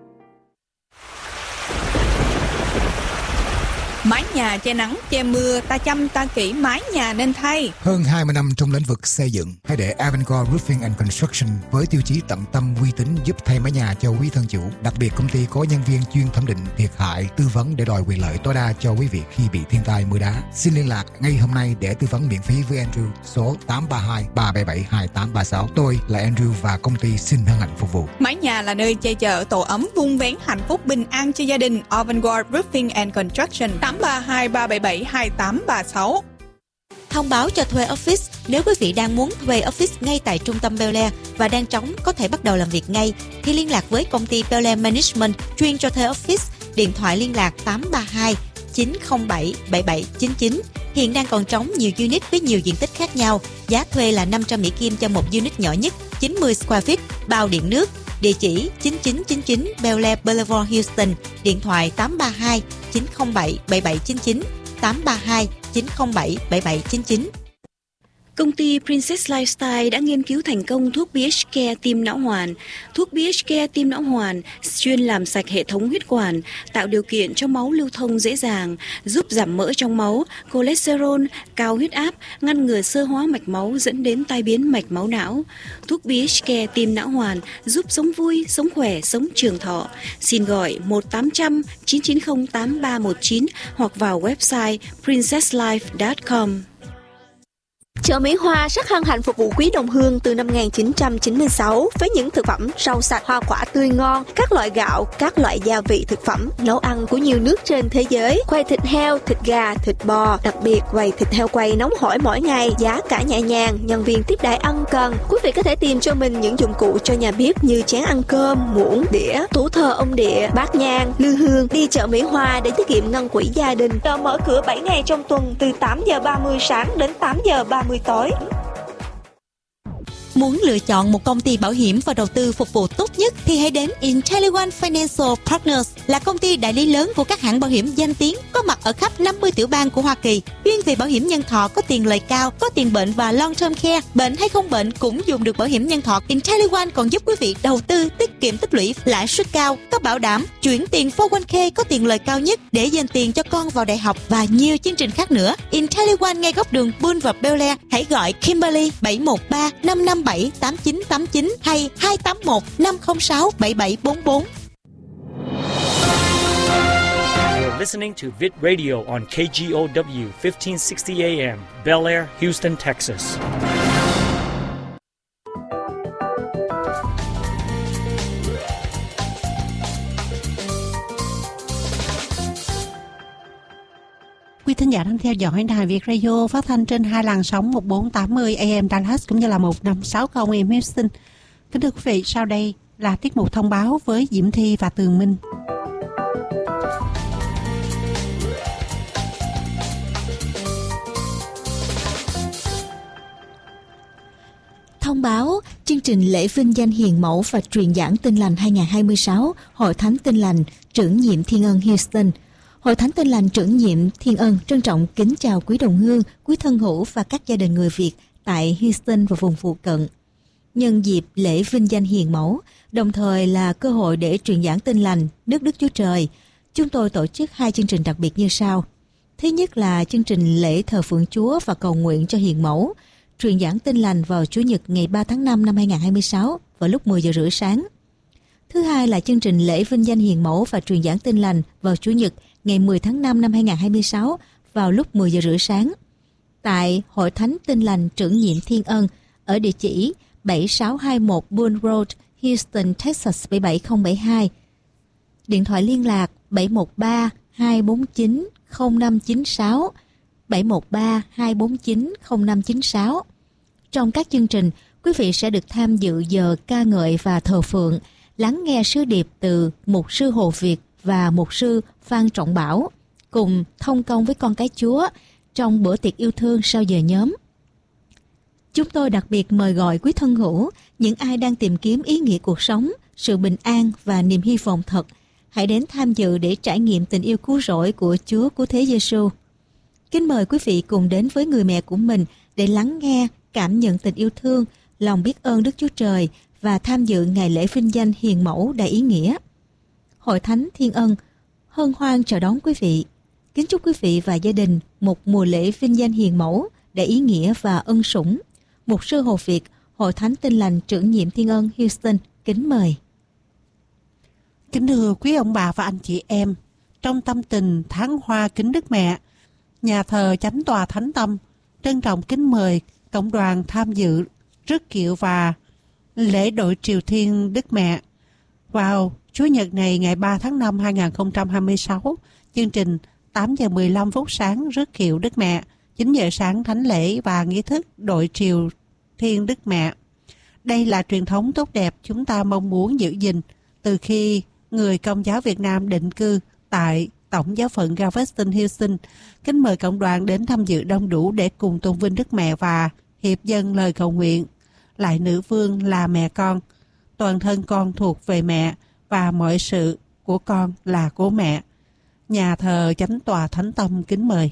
Mái nhà che nắng, che mưa, ta chăm ta kỹ mái nhà nên thay. Hơn hai mươi năm trong lĩnh vực xây dựng, hãy để Avangard Roofing and Construction với tiêu chí tận tâm uy tín giúp thay mái nhà cho quý thân chủ. Đặc biệt công ty có nhân viên chuyên thẩm định thiệt hại, tư vấn để đòi quyền lợi tối đa cho quý vị khi bị thiên tai mưa đá. Xin liên lạc ngay hôm nay để tư vấn miễn phí với Andrew số tám ba hai ba bảy bảy hai tám ba sáu. Tôi là Andrew và công ty xin hân hạnh phục vụ. Mái nhà là nơi che chở tổ ấm, vun vén hạnh phúc bình an cho gia đình. Avangard Roofing and Construction tám ba hai ba bảy bảy hai tám ba sáu. Thông báo cho thuê office. Nếu quý vị đang muốn thuê office ngay tại trung tâm Bel Air và đang trống có thể bắt đầu làm việc ngay, thì liên lạc với công ty Bel Air Management chuyên cho thuê office. Điện thoại liên lạc tám ba hai chín không bảy bảy bảy chín chín. Hiện đang còn trống nhiều unit với nhiều diện tích khác nhau. Giá thuê là năm trăm Mỹ Kim cho một unit nhỏ nhất, chín mươi square feet, bao điện nước. Địa chỉ chín chín chín chín Bel Air Boulevard, Houston. Điện thoại tám ba hai chín không bảy bảy bảy chín chín, tám ba hai chín không bảy bảy bảy chín chín. Công ty Princess Lifestyle đã nghiên cứu thành công thuốc pê hát Care tim não hoàn. Thuốc pê hát Care tim não hoàn chuyên làm sạch hệ thống huyết quản, tạo điều kiện cho máu lưu thông dễ dàng, giúp giảm mỡ trong máu, cholesterol, cao huyết áp, ngăn ngừa xơ hóa mạch máu dẫn đến tai biến mạch máu não. Thuốc pê hát Care tim não hoàn giúp sống vui, sống khỏe, sống trường thọ. Xin gọi một tám không không chín chín không tám ba một chín hoặc vào website princess life chấm com. Chợ Mỹ Hoa rất hân hạnh phục vụ quý đồng hương từ năm một nghìn chín trăm chín mươi sáu với những thực phẩm rau sạch, hoa quả tươi ngon, các loại gạo, các loại gia vị thực phẩm, nấu ăn của nhiều nước trên thế giới, quầy thịt heo, thịt gà, thịt bò, đặc biệt quầy thịt heo quay nóng hổi mỗi ngày, giá cả nhẹ nhàng, nhân viên tiếp đãi ân cần. Quý vị có thể tìm cho mình những dụng cụ cho nhà bếp như chén ăn cơm, muỗng, đĩa, tủ thờ ông địa, bát nhang, lư hương. Đi chợ Mỹ Hoa để tiết kiệm ngân quỹ gia đình. Chợ mở cửa bảy ngày trong tuần từ tám giờ ba mươi sáng đến tám giờ ba mươi tối. Muốn lựa chọn một công ty bảo hiểm và đầu tư phục vụ tốt nhất thì hãy đến IntelliOne Financial Partners, là công ty đại lý lớn của các hãng bảo hiểm danh tiếng, có mặt ở khắp năm mươi tiểu bang của Hoa Kỳ, chuyên về bảo hiểm nhân thọ có tiền lời cao, có tiền bệnh và long term care, bệnh hay không bệnh cũng dùng được bảo hiểm nhân thọ. IntelliOne còn giúp quý vị đầu tư, tiết kiệm tích lũy, lãi suất cao, có bảo đảm, chuyển tiền four oh one k có tiền lời cao nhất để dành tiền cho con vào đại học và nhiều chương trình khác nữa. IntelliOne ngay góc đường Bull và Bel Air. Hãy gọi Kimberly bảy một ba năm năm bảy tám chín tám chín hay hai tám một năm không sáu bảy bảy bốn bốn. You're listening to Vid Radio on K G O W fifteen sixty A M, Bel Air, Houston, Texas. Quý thính giả đang theo dõi đài Việt Radio phát thanh trên hai làn sóng một bốn tám mươi A M Dallas cũng như là một năm sáu không A M Houston. Kính thưa quý vị, sau đây là tiết mục thông báo với Diễm Thi và Tường Minh. Thông báo chương trình lễ vinh danh hiền mẫu và truyền giảng Tin lành hai không hai sáu, Hội Thánh Tin lành Trưởng nhiệm Thiên Ân Houston. Hội Thánh Tin lành Trưởng nhiệm Thiên Ân trân trọng kính chào quý đồng hương, quý thân hữu và các gia đình người Việt tại Houston và vùng phụ cận. Nhân dịp lễ vinh danh hiền mẫu, đồng thời là cơ hội để truyền giảng Tin lành nước Đức Chúa Trời, chúng tôi tổ chức hai chương trình đặc biệt như sau. Thứ nhất là chương trình lễ thờ phượng Chúa và cầu nguyện cho hiền mẫu, truyền giảng Tin lành vào Chủ nhật ngày ba tháng năm năm hai không hai sáu vào lúc mười giờ rưỡi sáng. Thứ hai là chương trình lễ vinh danh hiền mẫu và truyền giảng Tin lành vào Chủ nhật ngày mười tháng năm năm hai không hai sáu vào lúc mười giờ rưỡi sáng tại Hội Thánh Tin lành Trưởng nhiệm Thiên Ân ở địa chỉ bảy sáu hai một Bull Road, Houston, Texas bảy bảy không bảy hai. Điện thoại liên lạc bảy một ba hai bốn chín không năm chín sáu, bảy một ba hai bốn chín không năm chín sáu. Trong các chương trình, quý vị sẽ được tham dự giờ ca ngợi và thờ phượng, lắng nghe sứ điệp từ Mục sư Hồ Việt và mục sư Phan Trọng Bảo cùng thông công với con cái Chúa trong bữa tiệc yêu thương sau giờ nhóm. Chúng tôi đặc biệt mời gọi quý thân hữu, những ai đang tìm kiếm ý nghĩa cuộc sống, sự bình an và niềm hy vọng thật, hãy đến tham dự để trải nghiệm tình yêu cứu rỗi của Chúa Cứu Thế Giêsu. Kính mời quý vị cùng đến với người mẹ của mình để lắng nghe, cảm nhận tình yêu thương, lòng biết ơn Đức Chúa Trời và tham dự ngày lễ vinh danh hiền mẫu đầy ý nghĩa. Hội Thánh Thiên Ân hân hoan chào đón quý vị. Kính chúc quý vị và gia đình một mùa lễ vinh danh hiền mẫu đầy ý nghĩa và ân sủng. Mục sư Hồ Việt, Hội Thánh Tin Lành Trưởng nhiệm Thiên Ân Houston kính mời. Kính thưa quý ông bà và anh chị em, trong tâm tình tháng hoa kính Đức Mẹ, nhà thờ Chánh tòa Thánh Tâm trân trọng kính mời cộng đoàn tham dự rước kiệu và lễ đội triều thiên Đức Mẹ vào Chủ nhật này ngày ba tháng năm hai nghìn không trăm hai mươi sáu. Chương trình tám giờ mười lăm phút sáng rước kiệu Đức Mẹ, chín giờ sáng thánh lễ và nghi thức đội triều thiên Đức Mẹ. Đây là truyền thống tốt đẹp chúng ta mong muốn giữ gìn từ khi người Công giáo Việt Nam định cư tại Tổng giáo phận Galveston, Houston. Kính mời cộng đoàn đến tham dự đông đủ để cùng tôn vinh Đức Mẹ và hiệp dâng lời cầu nguyện. Lạy Nữ Vương là mẹ con, toàn thân con thuộc về mẹ và mọi sự của con là của mẹ. Nhà thờ Chánh tòa Thánh Tâm kính mời.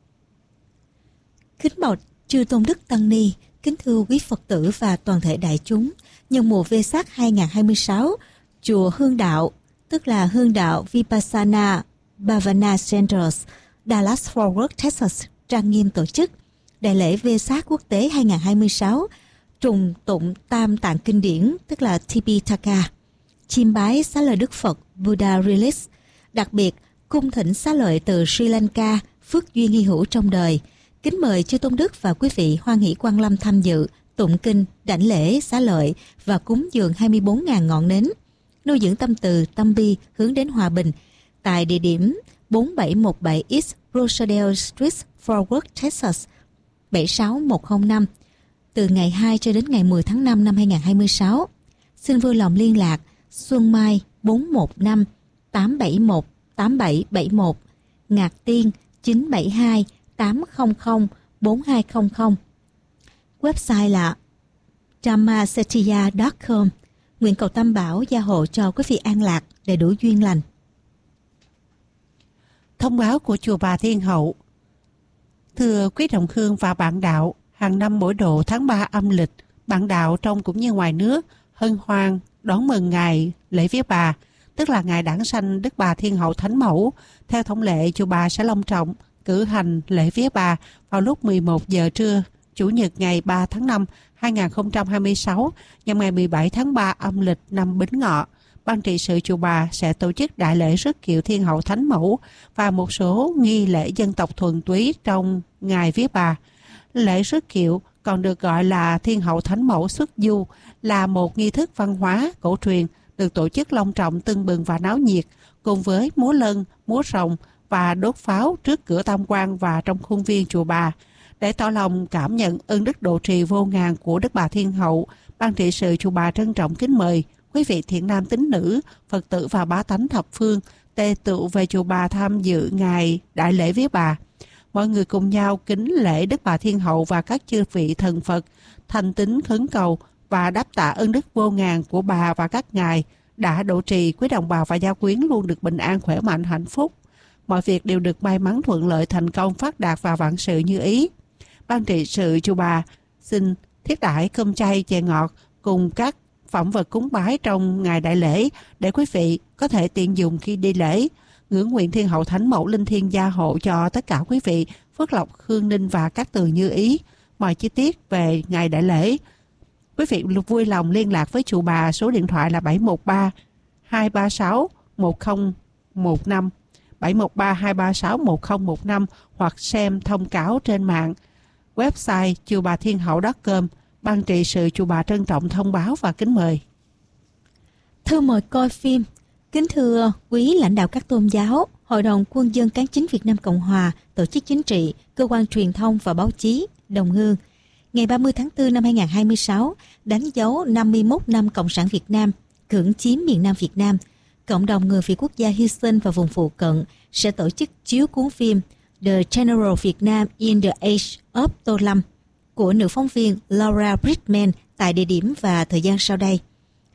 Kính bạch Chư Tôn Đức Tăng Ni, kính thưa quý Phật tử và toàn thể đại chúng, nhân mùa Vesak hai nghìn không trăm hai mươi sáu, chùa Hương Đạo, tức là Hương Đạo Vipassana Bhavana Centers, Dallas Fort Worth, Texas, trang nghiêm tổ chức đại lễ Vesak quốc tế hai nghìn không trăm hai mươi sáu, trùng tụng Tam Tạng Kinh Điển, tức là Tipitaka, chiêm bái xá lợi Đức Phật Buddha Release, đặc biệt cung thỉnh xá lợi từ Sri Lanka, phước duyên hy hữu trong đời. Kính mời Chư Tôn Đức và quý vị hoan hỷ quang lâm tham dự, tụng kinh, đảnh lễ, xá lợi và cúng dường hai mươi bốn nghìn ngọn nến, nuôi dưỡng tâm từ, tâm bi hướng đến hòa bình tại địa điểm bốn bảy một bảy East Rosedale Street, Fort Worth, Texas, bảy sáu một không năm, từ ngày hai cho đến ngày mười tháng năm năm hai nghìn không trăm hai mươi sáu. Xin vui lòng liên lạc Xuân Mai bốn một năm tám bảy một tám bảy bảy một, Ngạc Tiên chín bảy hai tám không không bốn hai không không. Website là dhammasetia chấm com. Nguyện cầu Tam Bảo gia hộ cho quý vị an lạc, đầy đủ duyên lành. Thông báo của chùa Bà Thiên Hậu. Thưa quý đồng hương và bạn đạo, hàng năm mỗi độ tháng ba âm lịch, bạn đạo trong cũng như ngoài nước hân hoan đón mừng ngày lễ vía bà, tức là ngày đản sanh Đức Bà Thiên Hậu Thánh Mẫu. Theo thông lệ, chùa Bà sẽ long trọng cử hành lễ vía bà vào lúc mười một giờ trưa Chủ nhật ngày ba tháng năm hai nghìn không trăm hai mươi sáu, nhằm ngày mười bảy tháng ba âm lịch năm Bính Ngọ. Ban trị sự chùa Bà sẽ tổ chức đại lễ rước kiệu Thiên Hậu Thánh Mẫu và một số nghi lễ dân tộc thuần túy trong ngày vía bà. Lễ rước kiệu còn được gọi là Thiên Hậu Thánh Mẫu xuất du, là một nghi thức văn hóa cổ truyền được tổ chức long trọng, tưng bừng và náo nhiệt, cùng với múa lân, múa rồng và đốt pháo trước cửa tam quan và trong khuôn viên chùa Bà. Để tỏ lòng cảm nhận ơn đức độ trì vô ngàn của Đức Bà Thiên Hậu, Ban trị sự chùa Bà trân trọng kính mời quý vị thiện nam tín nữ, Phật tử và bá tánh thập phương tề tựu về chùa Bà tham dự ngày đại lễ vía bà. Mọi người cùng nhau kính lễ Đức Bà Thiên Hậu và các chư vị thần Phật, thành tín khấn cầu và đáp tạ ơn đức vô ngàn của bà và các ngài đã độ trì quý đồng bào và gia quyến luôn được bình an, khỏe mạnh, hạnh phúc. Mọi việc đều được may mắn, thuận lợi, thành công, phát đạt và vạn sự như ý. Ban trị sự chùa Bà xin thiết đãi cơm chay, chè ngọt cùng các phẩm vật cúng bái trong ngày đại lễ để quý vị có thể tiện dùng khi đi lễ. Ngưỡng nguyện Thiên Hậu Thánh Mẫu linh thiêng gia hộ cho tất cả quý vị Phước Lộc, Khương Ninh và các từ như ý. Mọi chi tiết về ngày đại lễ, quý vị vui lòng liên lạc với chùa Bà, số điện thoại là bảy một ba hai ba sáu một không một năm, bảy một ba hai ba sáu một không một năm, hoặc xem thông cáo trên mạng. Website chùa bà thiên hậu chấm com. Ban trị sự chùa Bà trân trọng thông báo và kính mời. Thư mời coi phim. Kính thưa quý lãnh đạo các tôn giáo, Hội đồng Quân dân Cán chính Việt Nam Cộng Hòa, tổ chức chính trị, cơ quan truyền thông và báo chí, đồng hương. Ngày ba mươi tháng tư năm hai nghìn không trăm hai mươi sáu, đánh dấu năm mươi mốt năm Cộng sản Việt Nam cưỡng chiếm miền Nam Việt Nam. cộng đồng người Việt quốc gia Houston và vùng phụ cận sẽ tổ chức chiếu cuốn phim The General Vietnam in the Age of Tô Lâm của nữ phóng viên Laura Bridgman tại địa điểm và thời gian sau đây.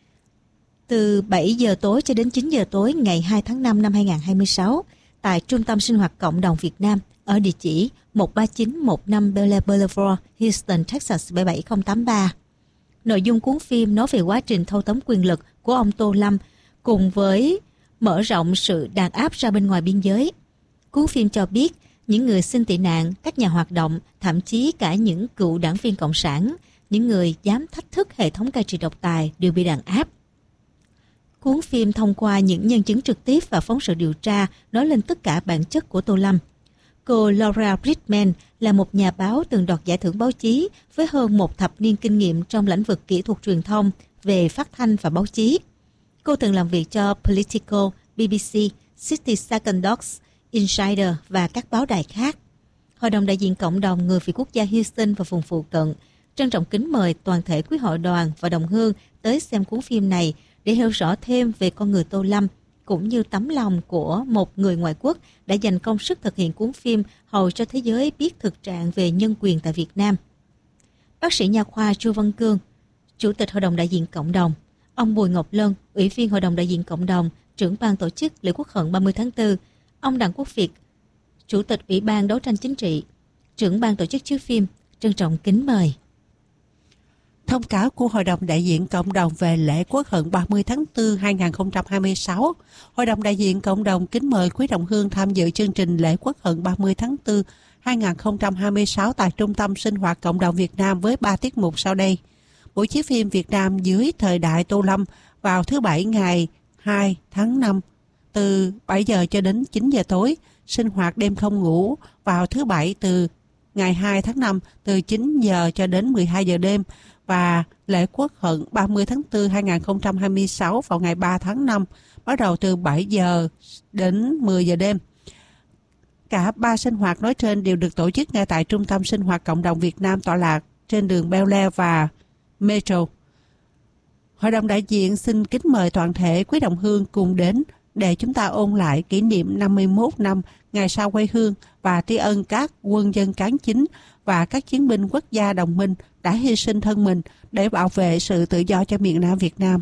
Từ bảy giờ tối cho đến chín giờ tối ngày hai tháng năm năm hai nghìn không trăm hai mươi sáu tại Trung tâm Sinh hoạt Cộng đồng Việt Nam ở địa chỉ một ba chín một năm Bel Air Boulevard, Houston, Texas bảy bảy không tám ba. Nội dung cuốn phim nói về quá trình thâu tóm quyền lực của ông Tô Lâm cùng với mở rộng sự đàn áp ra bên ngoài biên giới. Cuốn phim cho biết những người xin tị nạn, các nhà hoạt động, thậm chí cả những cựu đảng viên Cộng sản, những người dám thách thức hệ thống cai trị độc tài đều bị đàn áp. Cuốn phim thông qua những nhân chứng trực tiếp và phóng sự điều tra nói lên tất cả bản chất của Tô Lâm. Cô Laura Bridgman là một nhà báo từng đoạt giải thưởng báo chí với hơn một thập niên kinh nghiệm trong lĩnh vực kỹ thuật truyền thông về phát thanh và báo chí. Cô từng làm việc cho Politico, bê bê xê, sixty Second Docs, Insider và các báo đài khác. Hội đồng đại diện cộng đồng người Việt quốc gia Houston và vùng phụ cận trân trọng kính mời toàn thể quý hội đoàn và đồng hương tới xem cuốn phim này để hiểu rõ thêm về con người Tô Lâm, cũng như tấm lòng của một người ngoại quốc đã dành công sức thực hiện cuốn phim hầu cho thế giới biết thực trạng về nhân quyền tại Việt Nam. Bác sĩ nha khoa Chu Văn Cương, Chủ tịch Hội đồng đại diện cộng đồng, ông Bùi Ngọc Lân, Ủy viên Hội đồng đại diện cộng đồng, trưởng ban tổ chức lễ Quốc hận ba mươi tháng tư, ông Đặng Quốc Việt, Chủ tịch Ủy ban đấu tranh chính trị, trưởng ban tổ chức chiếu phim, trân trọng kính mời. Thông cáo của Hội đồng đại diện cộng đồng về lễ Quốc hận ba mươi tháng tư hai nghìn không trăm hai mươi sáu. Hội đồng đại diện cộng đồng kính mời quý đồng hương tham dự chương trình lễ Quốc hận ba mươi tháng tư hai nghìn không trăm hai mươi sáu tại Trung tâm Sinh hoạt Cộng đồng Việt Nam với ba tiết mục sau đây. Buổi chiếu phim Việt Nam dưới thời đại Tô Lâm vào thứ Bảy ngày hai tháng năm từ bảy giờ cho đến chín giờ tối. Sinh hoạt đêm không ngủ vào thứ Bảy từ ngày hai tháng năm từ chín giờ cho đến mười hai giờ đêm. Và lễ Quốc hận ba mươi tháng tư hai nghìn không trăm hai mươi sáu vào ngày ba tháng năm bắt đầu từ bảy giờ đến mười giờ đêm. Cả ba sinh hoạt nói trên đều được tổ chức ngay tại Trung tâm Sinh hoạt Cộng đồng Việt Nam tọa lạc trên đường Bel Air và Metro. Hội đồng đại diện xin kính mời toàn thể quý đồng hương cùng đến để chúng ta ôn lại kỷ niệm năm mươi mốt năm ngày sau quê hương và tri ân các quân dân cán chính và các chiến binh quốc gia đồng minh đã hy sinh thân mình để bảo vệ sự tự do cho miền Nam Việt Nam.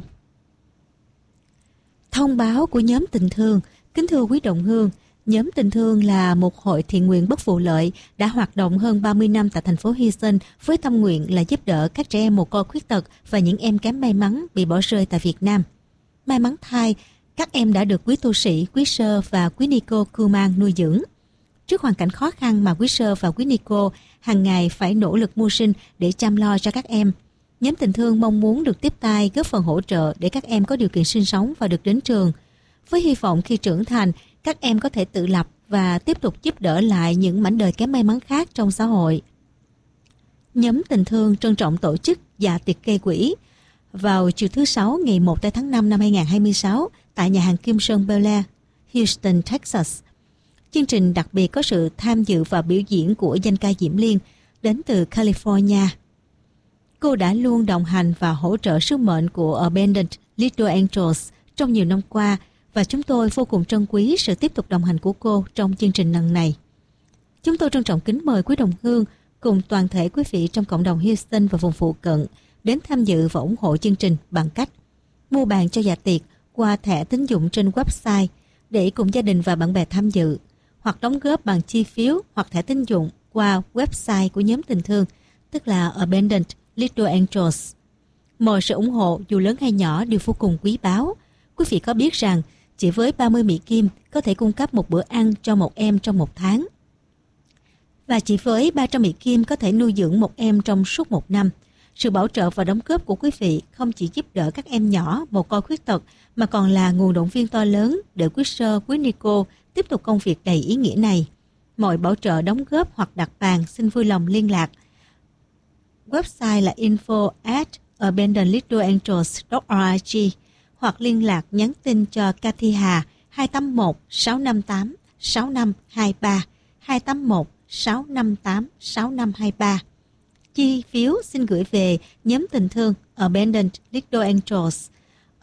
Thông báo của nhóm Tình Thương. Kính thưa quý đồng hương, nhóm Tình Thương là một hội thiện nguyện bất vụ lợi đã hoạt động hơn ba mươi năm tại thành phố Houston với tâm nguyện là giúp đỡ các trẻ em mồ côi khuyết tật và những em kém may mắn bị bỏ rơi tại Việt Nam. May mắn thay, các em đã được quý tu sĩ, quý sơ và quý ni cô cưu mang nuôi dưỡng. Trước hoàn cảnh khó khăn mà quý sơ và quý ni cô hàng ngày phải nỗ lực mưu sinh để chăm lo cho các em, nhóm Tình Thương mong muốn được tiếp tay góp phần hỗ trợ để các em có điều kiện sinh sống và được đến trường. Với hy vọng khi trưởng thành, các em có thể tự lập và tiếp tục giúp đỡ lại những mảnh đời kém may mắn khác trong xã hội. Nhóm Tình Thương trân trọng tổ chức dạ tiệc gây quỹ vào chiều thứ Sáu ngày một tháng năm năm hai nghìn không trăm hai mươi sáu tại nhà hàng Kim Sơn Bel Air, Houston, Texas. Chương trình đặc biệt có sự tham dự và biểu diễn của danh ca Diễm Liên đến từ California. Cô đã luôn đồng hành và hỗ trợ sứ mệnh của Abandoned Little Angels trong nhiều năm qua và chúng tôi vô cùng trân quý sự tiếp tục đồng hành của cô trong chương trình lần này. Chúng tôi trân trọng kính mời quý đồng hương cùng toàn thể quý vị trong cộng đồng Houston và vùng phụ cận đến tham dự và ủng hộ chương trình bằng cách mua bàn cho dạ tiệc qua thẻ tín dụng trên website để cùng gia đình và bạn bè tham dự, hoặc đóng góp bằng chi phiếu hoặc thẻ tín dụng qua website của nhóm Tình Thương, tức là Abandoned Little Angels. Mọi sự ủng hộ dù lớn hay nhỏ đều vô cùng quý báu. Quý vị có biết rằng chỉ với ba mươi Mỹ Kim có thể cung cấp một bữa ăn cho một em trong một tháng. Và chỉ với ba trăm Mỹ Kim có thể nuôi dưỡng một em trong suốt một năm. Sự bảo trợ và đóng góp của quý vị không chỉ giúp đỡ các em nhỏ mồ côi khuyết tật mà còn là nguồn động viên to lớn để quý sơ, quý ni cô tiếp tục công việc đầy ý nghĩa này. Mọi bảo trợ đóng góp hoặc đặt bàn xin vui lòng liên lạc. Website là info at abandoned little angels dot org hoặc liên lạc nhắn tin cho Cathy Hà hai tám một sáu năm tám sáu năm hai ba hai tám một sáu năm tám sáu năm hai ba. Chi phiếu xin gửi về nhóm Tình Thương Abandoned Little Angels,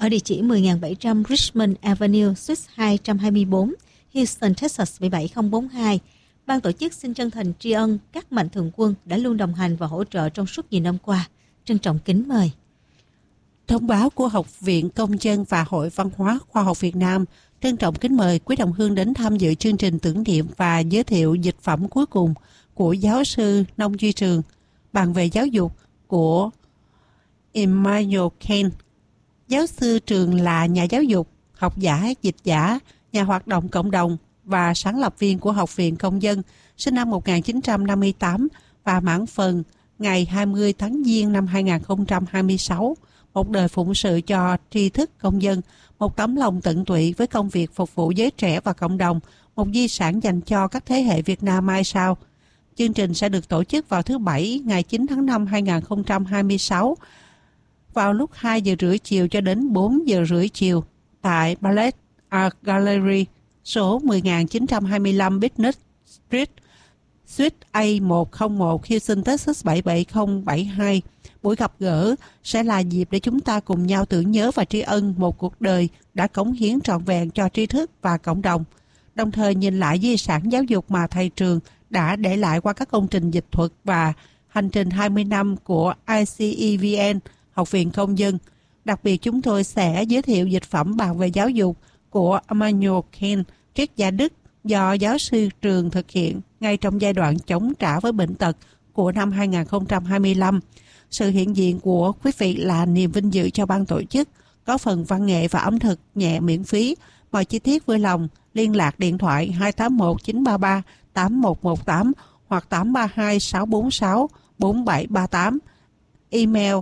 ở địa chỉ mười nghìn bảy trăm Richmond Avenue, Suite hai trăm hai mươi bốn, Houston, Texas bảy bảy không bốn hai. Ban tổ chức xin chân thành tri ân các mạnh thường quân đã luôn đồng hành và hỗ trợ trong suốt nhiều năm qua. Trân trọng kính mời. Thông báo của Học viện Công dân và Hội Văn hóa Khoa học Việt Nam trân trọng kính mời quý đồng hương đến tham dự chương trình tưởng niệm và giới thiệu dịch phẩm cuối cùng của giáo sư Nông Duy Trường, bàn về giáo dục của Immanuel Kant. Giáo sư Trường là nhà giáo dục, học giả, dịch giả, nhà hoạt động cộng đồng và sáng lập viên của Học viện Công dân, sinh năm một nghìn chín trăm năm mươi tám và mãn phần ngày hai mươi tháng Giêng năm hai nghìn không trăm hai mươi sáu. Một đời phụng sự cho tri thức công dân, một tấm lòng tận tụy với công việc phục vụ giới trẻ và cộng đồng, một di sản dành cho các thế hệ Việt Nam mai sau. Chương trình sẽ được tổ chức vào thứ Bảy ngày chín tháng năm hai nghìn không trăm hai mươi sáu vào lúc hai giờ rưỡi chiều cho đến bốn giờ rưỡi chiều tại Ballet Art Gallery, số một nghìn chín trăm hai mươi lăm Business Street, Suite A một không một, Houston, Texas bảy bảy không bảy hai. Buổi gặp gỡ sẽ là dịp để chúng ta cùng nhau tưởng nhớ và tri ân một cuộc đời đã cống hiến trọn vẹn cho tri thức và cộng đồng, đồng thời nhìn lại di sản giáo dục mà thầy Trường đã để lại qua các công trình dịch thuật và hành trình hai mươi năm của I C E V N, Học viện Công dân. Đặc biệt chúng tôi sẽ giới thiệu dịch phẩm bàn về giáo dục của Immanuel Kant, triết gia Đức, do giáo sư Trường thực hiện ngay trong giai đoạn chống trả với bệnh tật của năm hai nghìn không trăm hai mươi lăm. Sự hiện diện của quý vị là niềm vinh dự cho ban tổ chức, có phần văn nghệ và ẩm thực nhẹ miễn phí. Mọi chi tiết vui lòng liên lạc điện thoại hai tám một chín ba ba tám một một tám hoặc tám ba hai sáu bốn sáu bốn bảy ba tám. Email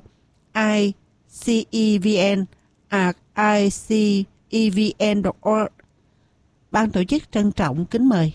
icevn at icevn chấm org. Ban tổ chức trân trọng kính mời.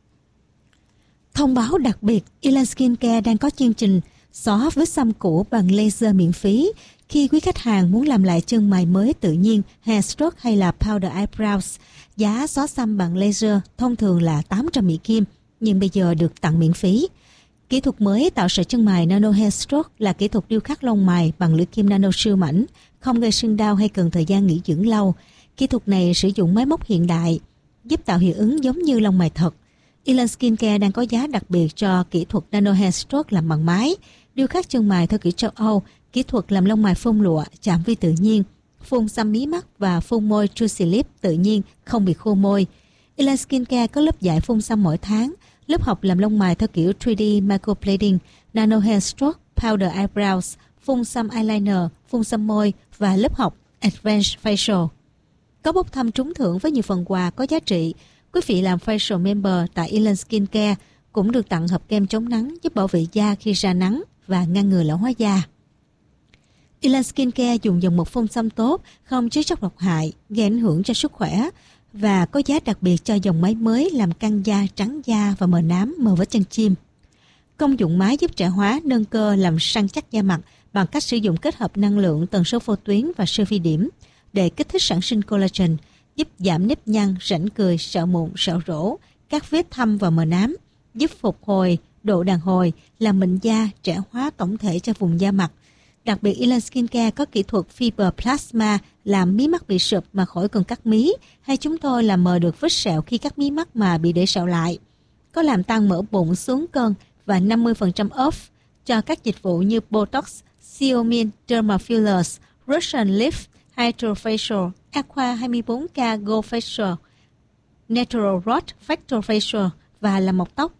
Thông báo đặc biệt, Elan Skincare đang có chương trình xóa vết xăm cũ bằng laser miễn phí. Khi quý khách hàng muốn làm lại chân mày mới tự nhiên, hair stroke hay là powder eyebrows, giá xóa xăm bằng laser thông thường là tám trăm Mỹ Kim, nhưng bây giờ được tặng miễn phí. Kỹ thuật mới tạo sợi chân mày nano hair stroke là kỹ thuật điêu khắc lông mày bằng lưỡi kim nano siêu mảnh, không gây sưng đau hay cần thời gian nghỉ dưỡng lâu. Kỹ thuật này sử dụng máy móc hiện đại, giúp tạo hiệu ứng giống như lông mày thật. Elan Skincare đang có giá đặc biệt cho kỹ thuật nano hair stroke làm bằng máy, điêu khắc chân mày theo kiểu châu Âu, kỹ thuật làm lông mày phun lụa, chạm vi tự nhiên, phun xăm mí mắt và phun môi Juicy Lip tự nhiên, không bị khô môi. Elan Skincare có lớp dạy phun xăm mỗi tháng, lớp học làm lông mày theo kiểu ba D microblading, nano hair stroke, powder eyebrows, phun xăm eyeliner, phun xăm môi và lớp học Advanced Facial. Có bốc thăm trúng thưởng với nhiều phần quà có giá trị. Quý vị làm facial member tại Elan Skincare cũng được tặng hộp kem chống nắng giúp bảo vệ da khi ra nắng và ngăn ngừa lão hóa da. Elan Skincare dùng dòng một phun xăm tốt, không chứa chất độc hại, gây ảnh hưởng cho sức khỏe và có giá đặc biệt cho dòng máy mới làm căng da, trắng da và mờ nám, mờ vết chân chim. Công dụng máy giúp trẻ hóa, nâng cơ, làm săn chắc da mặt bằng cách sử dụng kết hợp năng lượng, tần số vô tuyến và siêu vi điểm để kích thích sản sinh collagen, giúp giảm nếp nhăn, rãnh cười, sẹo mụn, sẹo rỗ, các vết thâm và mờ nám, giúp phục hồi độ đàn hồi, làm mịn da, trẻ hóa tổng thể cho vùng da mặt. Đặc biệt, Elan Skincare có kỹ thuật Fiber Plasma làm mí mắt bị sụp mà khỏi cần cắt mí, hay chúng tôi làm mờ được vết sẹo khi cắt mí mắt mà bị để sẹo lại. Có làm tăng mỡ bụng xuống cân và năm mươi phần trăm off cho các dịch vụ như Botox, Xeomin, Derma Fillers, Russian Lift, Hydrofacial, Aqua hai mươi bốn K Gold Facial, Natural Rot Factor Facial và làm mọc tóc.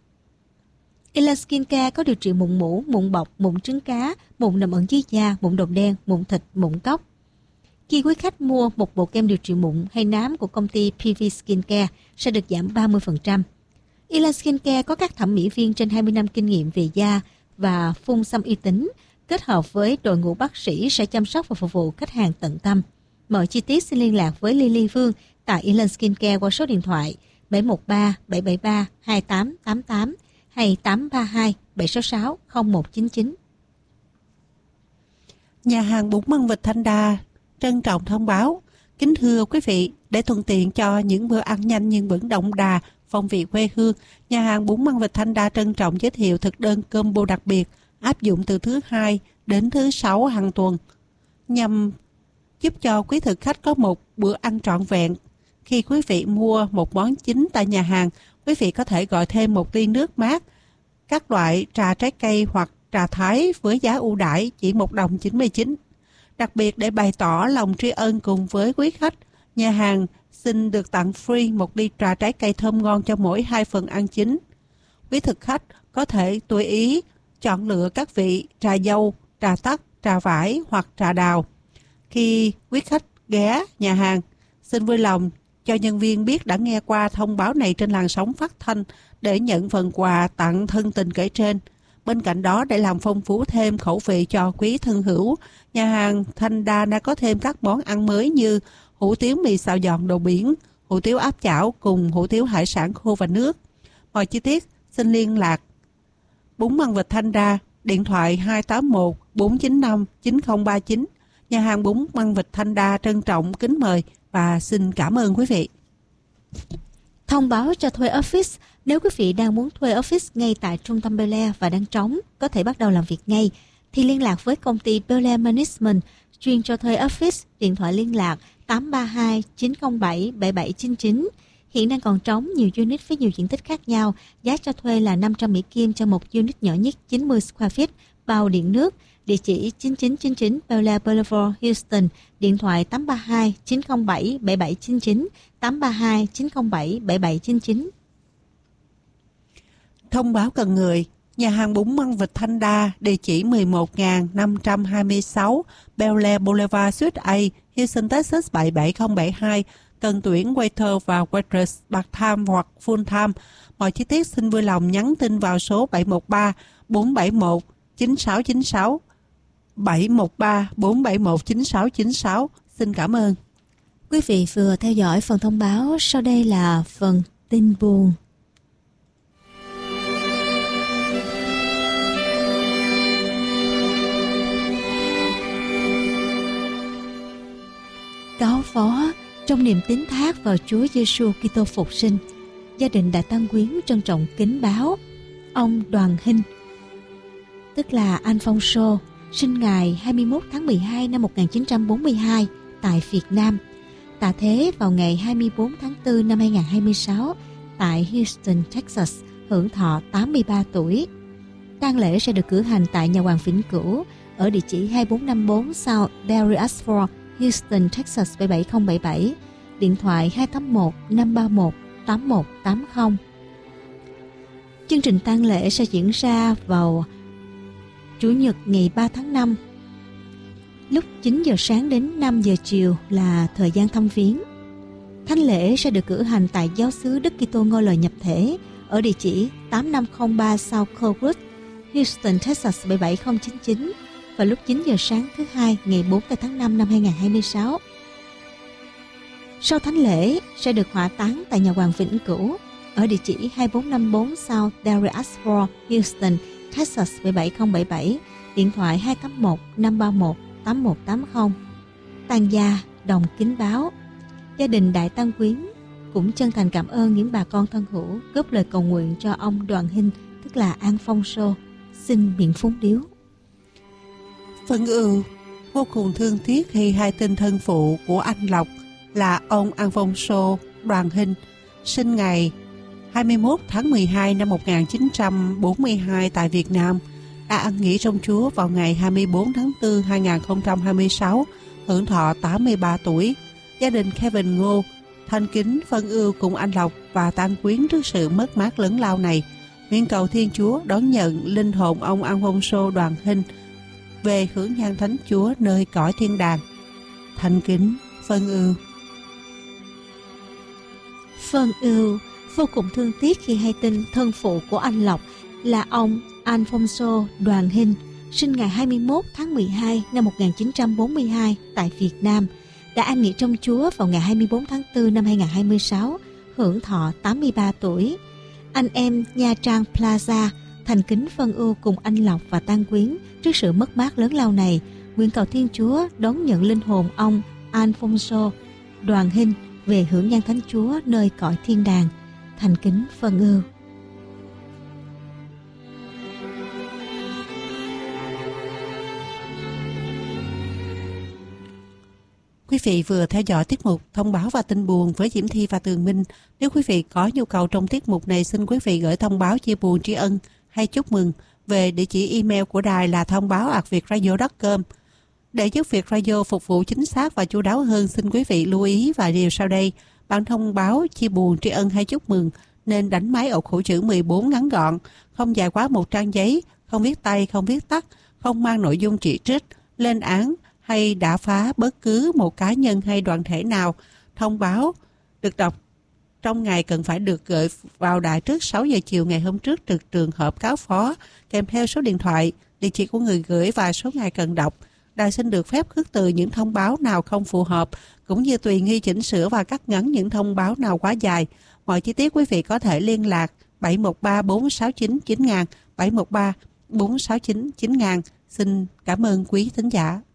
Elan Skincare có điều trị mụn mủ, mụn bọc, mụn trứng cá, mụn nằm ẩn dưới da, mụn đồng đen, mụn thịt, mụn cóc. Khi quý khách mua một bộ kem điều trị mụn hay nám của công ty pê vê Skincare sẽ được giảm ba mươi phần trăm. Elan Skincare có các thẩm mỹ viên trên hai mươi năm kinh nghiệm về da và phun xăm uy tín, kết hợp với đội ngũ bác sĩ sẽ chăm sóc và phục vụ khách hàng tận tâm. Mọi chi tiết xin liên lạc với Lily Phương tại Elan Skincare qua số điện thoại bảy một ba bảy bảy ba hai tám tám tám hay tám ba hai bảy sáu sáu không một chín chín. Nhà hàng bún măng vịt Thanh Đa trân trọng thông báo: kính thưa quý vị, để thuận tiện cho những bữa ăn nhanh nhưng vẫn đậm đà phong vị quê hương, nhà hàng bún măng vịt Thanh Đa trân trọng giới thiệu thực đơn combo đặc biệt áp dụng từ thứ hai đến thứ sáu hàng tuần, nhằm giúp cho quý thực khách có một bữa ăn trọn vẹn. Khi quý vị mua một món chính tại nhà hàng, quý vị có thể gọi thêm một ly nước mát, các loại trà trái cây hoặc trà Thái với giá ưu đãi chỉ một đồng chín mươi chín. Đặc biệt để bày tỏ lòng tri ân cùng với quý khách, nhà hàng xin được tặng free một ly trà trái cây thơm ngon cho mỗi hai phần ăn chính. Quý thực khách có thể tùy ý chọn lựa các vị trà dâu, trà tắc, trà vải hoặc trà đào. Khi quý khách ghé nhà hàng, xin vui lòng cho nhân viên biết đã nghe qua thông báo này trên làn sóng phát thanh để nhận phần quà tặng thân tình kể trên. Bên cạnh đó, để làm phong phú thêm khẩu vị cho quý thân hữu, nhà hàng Thanh Đa đã có thêm các món ăn mới như hủ tiếu mì xào giòn đồ biển, hủ tiếu áp chảo cùng hủ tiếu hải sản khô và nước. Mọi chi tiết xin liên lạc bún măng vịt Thanh Đa, điện thoại hai tám một bốn chín năm chín không ba chín. Nhà hàng bún măng vịt Thanh Đa trân trọng kính mời và xin cảm ơn quý vị. Thông báo cho thuê office. Nếu quý vị đang muốn thuê office ngay tại trung tâm Bel Air và đang trống, có thể bắt đầu làm việc ngay, thì liên lạc với công ty Bel Air Management, chuyên cho thuê office, điện thoại liên lạc tám ba hai chín không bảy bảy bảy chín chín. Hiện đang còn trống nhiều unit với nhiều diện tích khác nhau. Giá cho thuê là năm trăm Mỹ Kim cho một unit nhỏ nhất chín mươi square feet, bao điện nước. Địa chỉ chín chín chín chín Bel Air Boulevard, Houston. Điện thoại tám ba hai chín không bảy bảy bảy chín chín, tám ba hai chín không bảy bảy bảy chín chín. Thông báo cần người. Nhà hàng bún măng vịt Thanh Đa, địa chỉ mười một nghìn năm trăm hai mươi sáu Bel Air Boulevard, Suite A, Houston, Texas bảy bảy không bảy hai. Cần tuyển waiter và waitress part-time hoặc full-time. Mọi chi tiết xin vui lòng nhắn tin vào số bảy một ba bốn bảy một chín sáu chín sáu, bảy một ba bốn bảy một chín sáu chín sáu. Xin cảm ơn. Quý vị vừa theo dõi phần thông báo, sau đây là phần tin buồn. Cáo phó trong niềm tín thác vào Chúa Giêsu Kitô phục sinh, gia đình Đại Tăng Quyến trân trọng kính báo ông Đoàn Hinh, tức là Alfonso, sinh ngày hai mươi mốt tháng mười hai năm một nghìn chín trăm bốn mươi hai tại Việt Nam, tạ thế vào ngày hai mươi tư tháng tư năm hai nghìn không trăm hai mươi sáu tại Houston, Texas, hưởng thọ tám mươi ba tuổi. Tang lễ sẽ được cử hành tại nhà hoàng Vĩnh Cửu ở địa chỉ hai bốn năm bốn South Darius Ford, Houston, Texas bảy bảy không bảy bảy. Điện thoại hai tám một năm ba một tám một tám không. Chương trình tang lễ sẽ diễn ra vào Chủ nhật ngày ba tháng năm, lúc chín giờ sáng đến năm giờ chiều là thời gian thăm viếng. Thánh lễ sẽ được cử hành tại giáo xứ Đức Kitô Ngôi Lời Nhập Thể ở địa chỉ tám năm không ba South Colwood, Houston, Texas bảy bảy không chín chín vào lúc chín giờ sáng thứ hai ngày bốn tháng năm năm hai nghìn không trăm hai mươi sáu. Sau thánh lễ sẽ được hỏa táng tại nhà hoàng Vĩnh Cửu ở địa chỉ hai bốn năm bốn South Darius Ford, Houston, Texas bảy bảy không bảy bảy. Điện thoại hai tám một năm ba một tám một tám không. Tang gia đồng kính báo, gia đình Đại Tăng Quyến cũng chân thành cảm ơn những bà con thân hữu góp lời cầu nguyện cho ông Đoàn Hinh, tức là Alfonso, xin miễn phúng điếu. Phân ưu vô cùng thương tiếc khi hai tên thân phụ của anh Lộc là ông Alfonso Đoàn Hinh, sinh ngày hai mươi mốt tháng mười hai năm một nghìn chín trăm bốn mươi hai tại Việt Nam, đã ăn nghỉ trong Chúa vào ngày hai mươi tư tháng tư năm hai nghìn không trăm hai mươi sáu, hưởng thọ tám mươi ba tuổi. Gia đình Kevin Ngô thanh kính phân ưu cùng anh Lộc và Tăng Quyến trước sự mất mát lớn lao này. Nguyện cầu Thiên Chúa đón nhận linh hồn ông Alfonso Đoàn Hinh về hưởng nhan thánh Chúa nơi cõi thiên đàng. Thanh kính phân ưu. Phân ưu vô cùng thương tiếc khi hay tin thân phụ của anh Lộc là ông Alfonso Đoàn Hinh, sinh ngày hai mươi mốt tháng mười hai năm một nghìn chín trăm bốn mươi hai tại Việt Nam, đã an nghỉ trong Chúa vào ngày hai mươi tư tháng tư năm hai nghìn không trăm hai mươi sáu, hưởng thọ tám mươi ba tuổi. Anh em Nha Trang Plaza thành kính phân ưu cùng anh Lộc và Tăng Quyến trước sự mất mát lớn lao này. Nguyện cầu Thiên Chúa đón nhận linh hồn ông Alfonso Đoàn Hinh về hưởng nhan thánh Chúa nơi cõi thiên đàng. Thành kính phân ưu. Quý vị vừa theo dõi tiết mục Thông báo và tin buồn với Diễm Thi và Tường Minh. Nếu quý vị có nhu cầu trong tiết mục này, xin quý vị gửi thông báo chia buồn tri ân hay chúc mừng về địa chỉ email của đài là thông báo a vệt radio chấm com. Để giúp việc radio phục vụ chính xác và chu đáo hơn, xin quý vị lưu ý và điều sau đây. Bản thông báo chia buồn tri ân hay chúc mừng nên đánh máy ổ khẩu chữ mười bốn ngắn gọn, không dài quá một trang giấy, không viết tay, không viết tắt, không mang nội dung chỉ trích, lên án hay đả phá bất cứ một cá nhân hay đoàn thể nào. Thông báo được đọc trong ngày cần phải được gửi vào đài trước sáu giờ chiều ngày hôm trước trực trường hợp cáo phó, kèm theo số điện thoại, địa chỉ của người gửi và số ngày cần đọc. Đài xin được phép khước từ những thông báo nào không phù hợp, cũng như tùy nghi chỉnh sửa và cắt ngắn những thông báo nào quá dài. Mọi chi tiết quý vị có thể liên lạc bảy một ba bốn sáu chín chín nghìn, bảy một ba bốn sáu chín chín nghìn. Xin cảm ơn quý thính giả.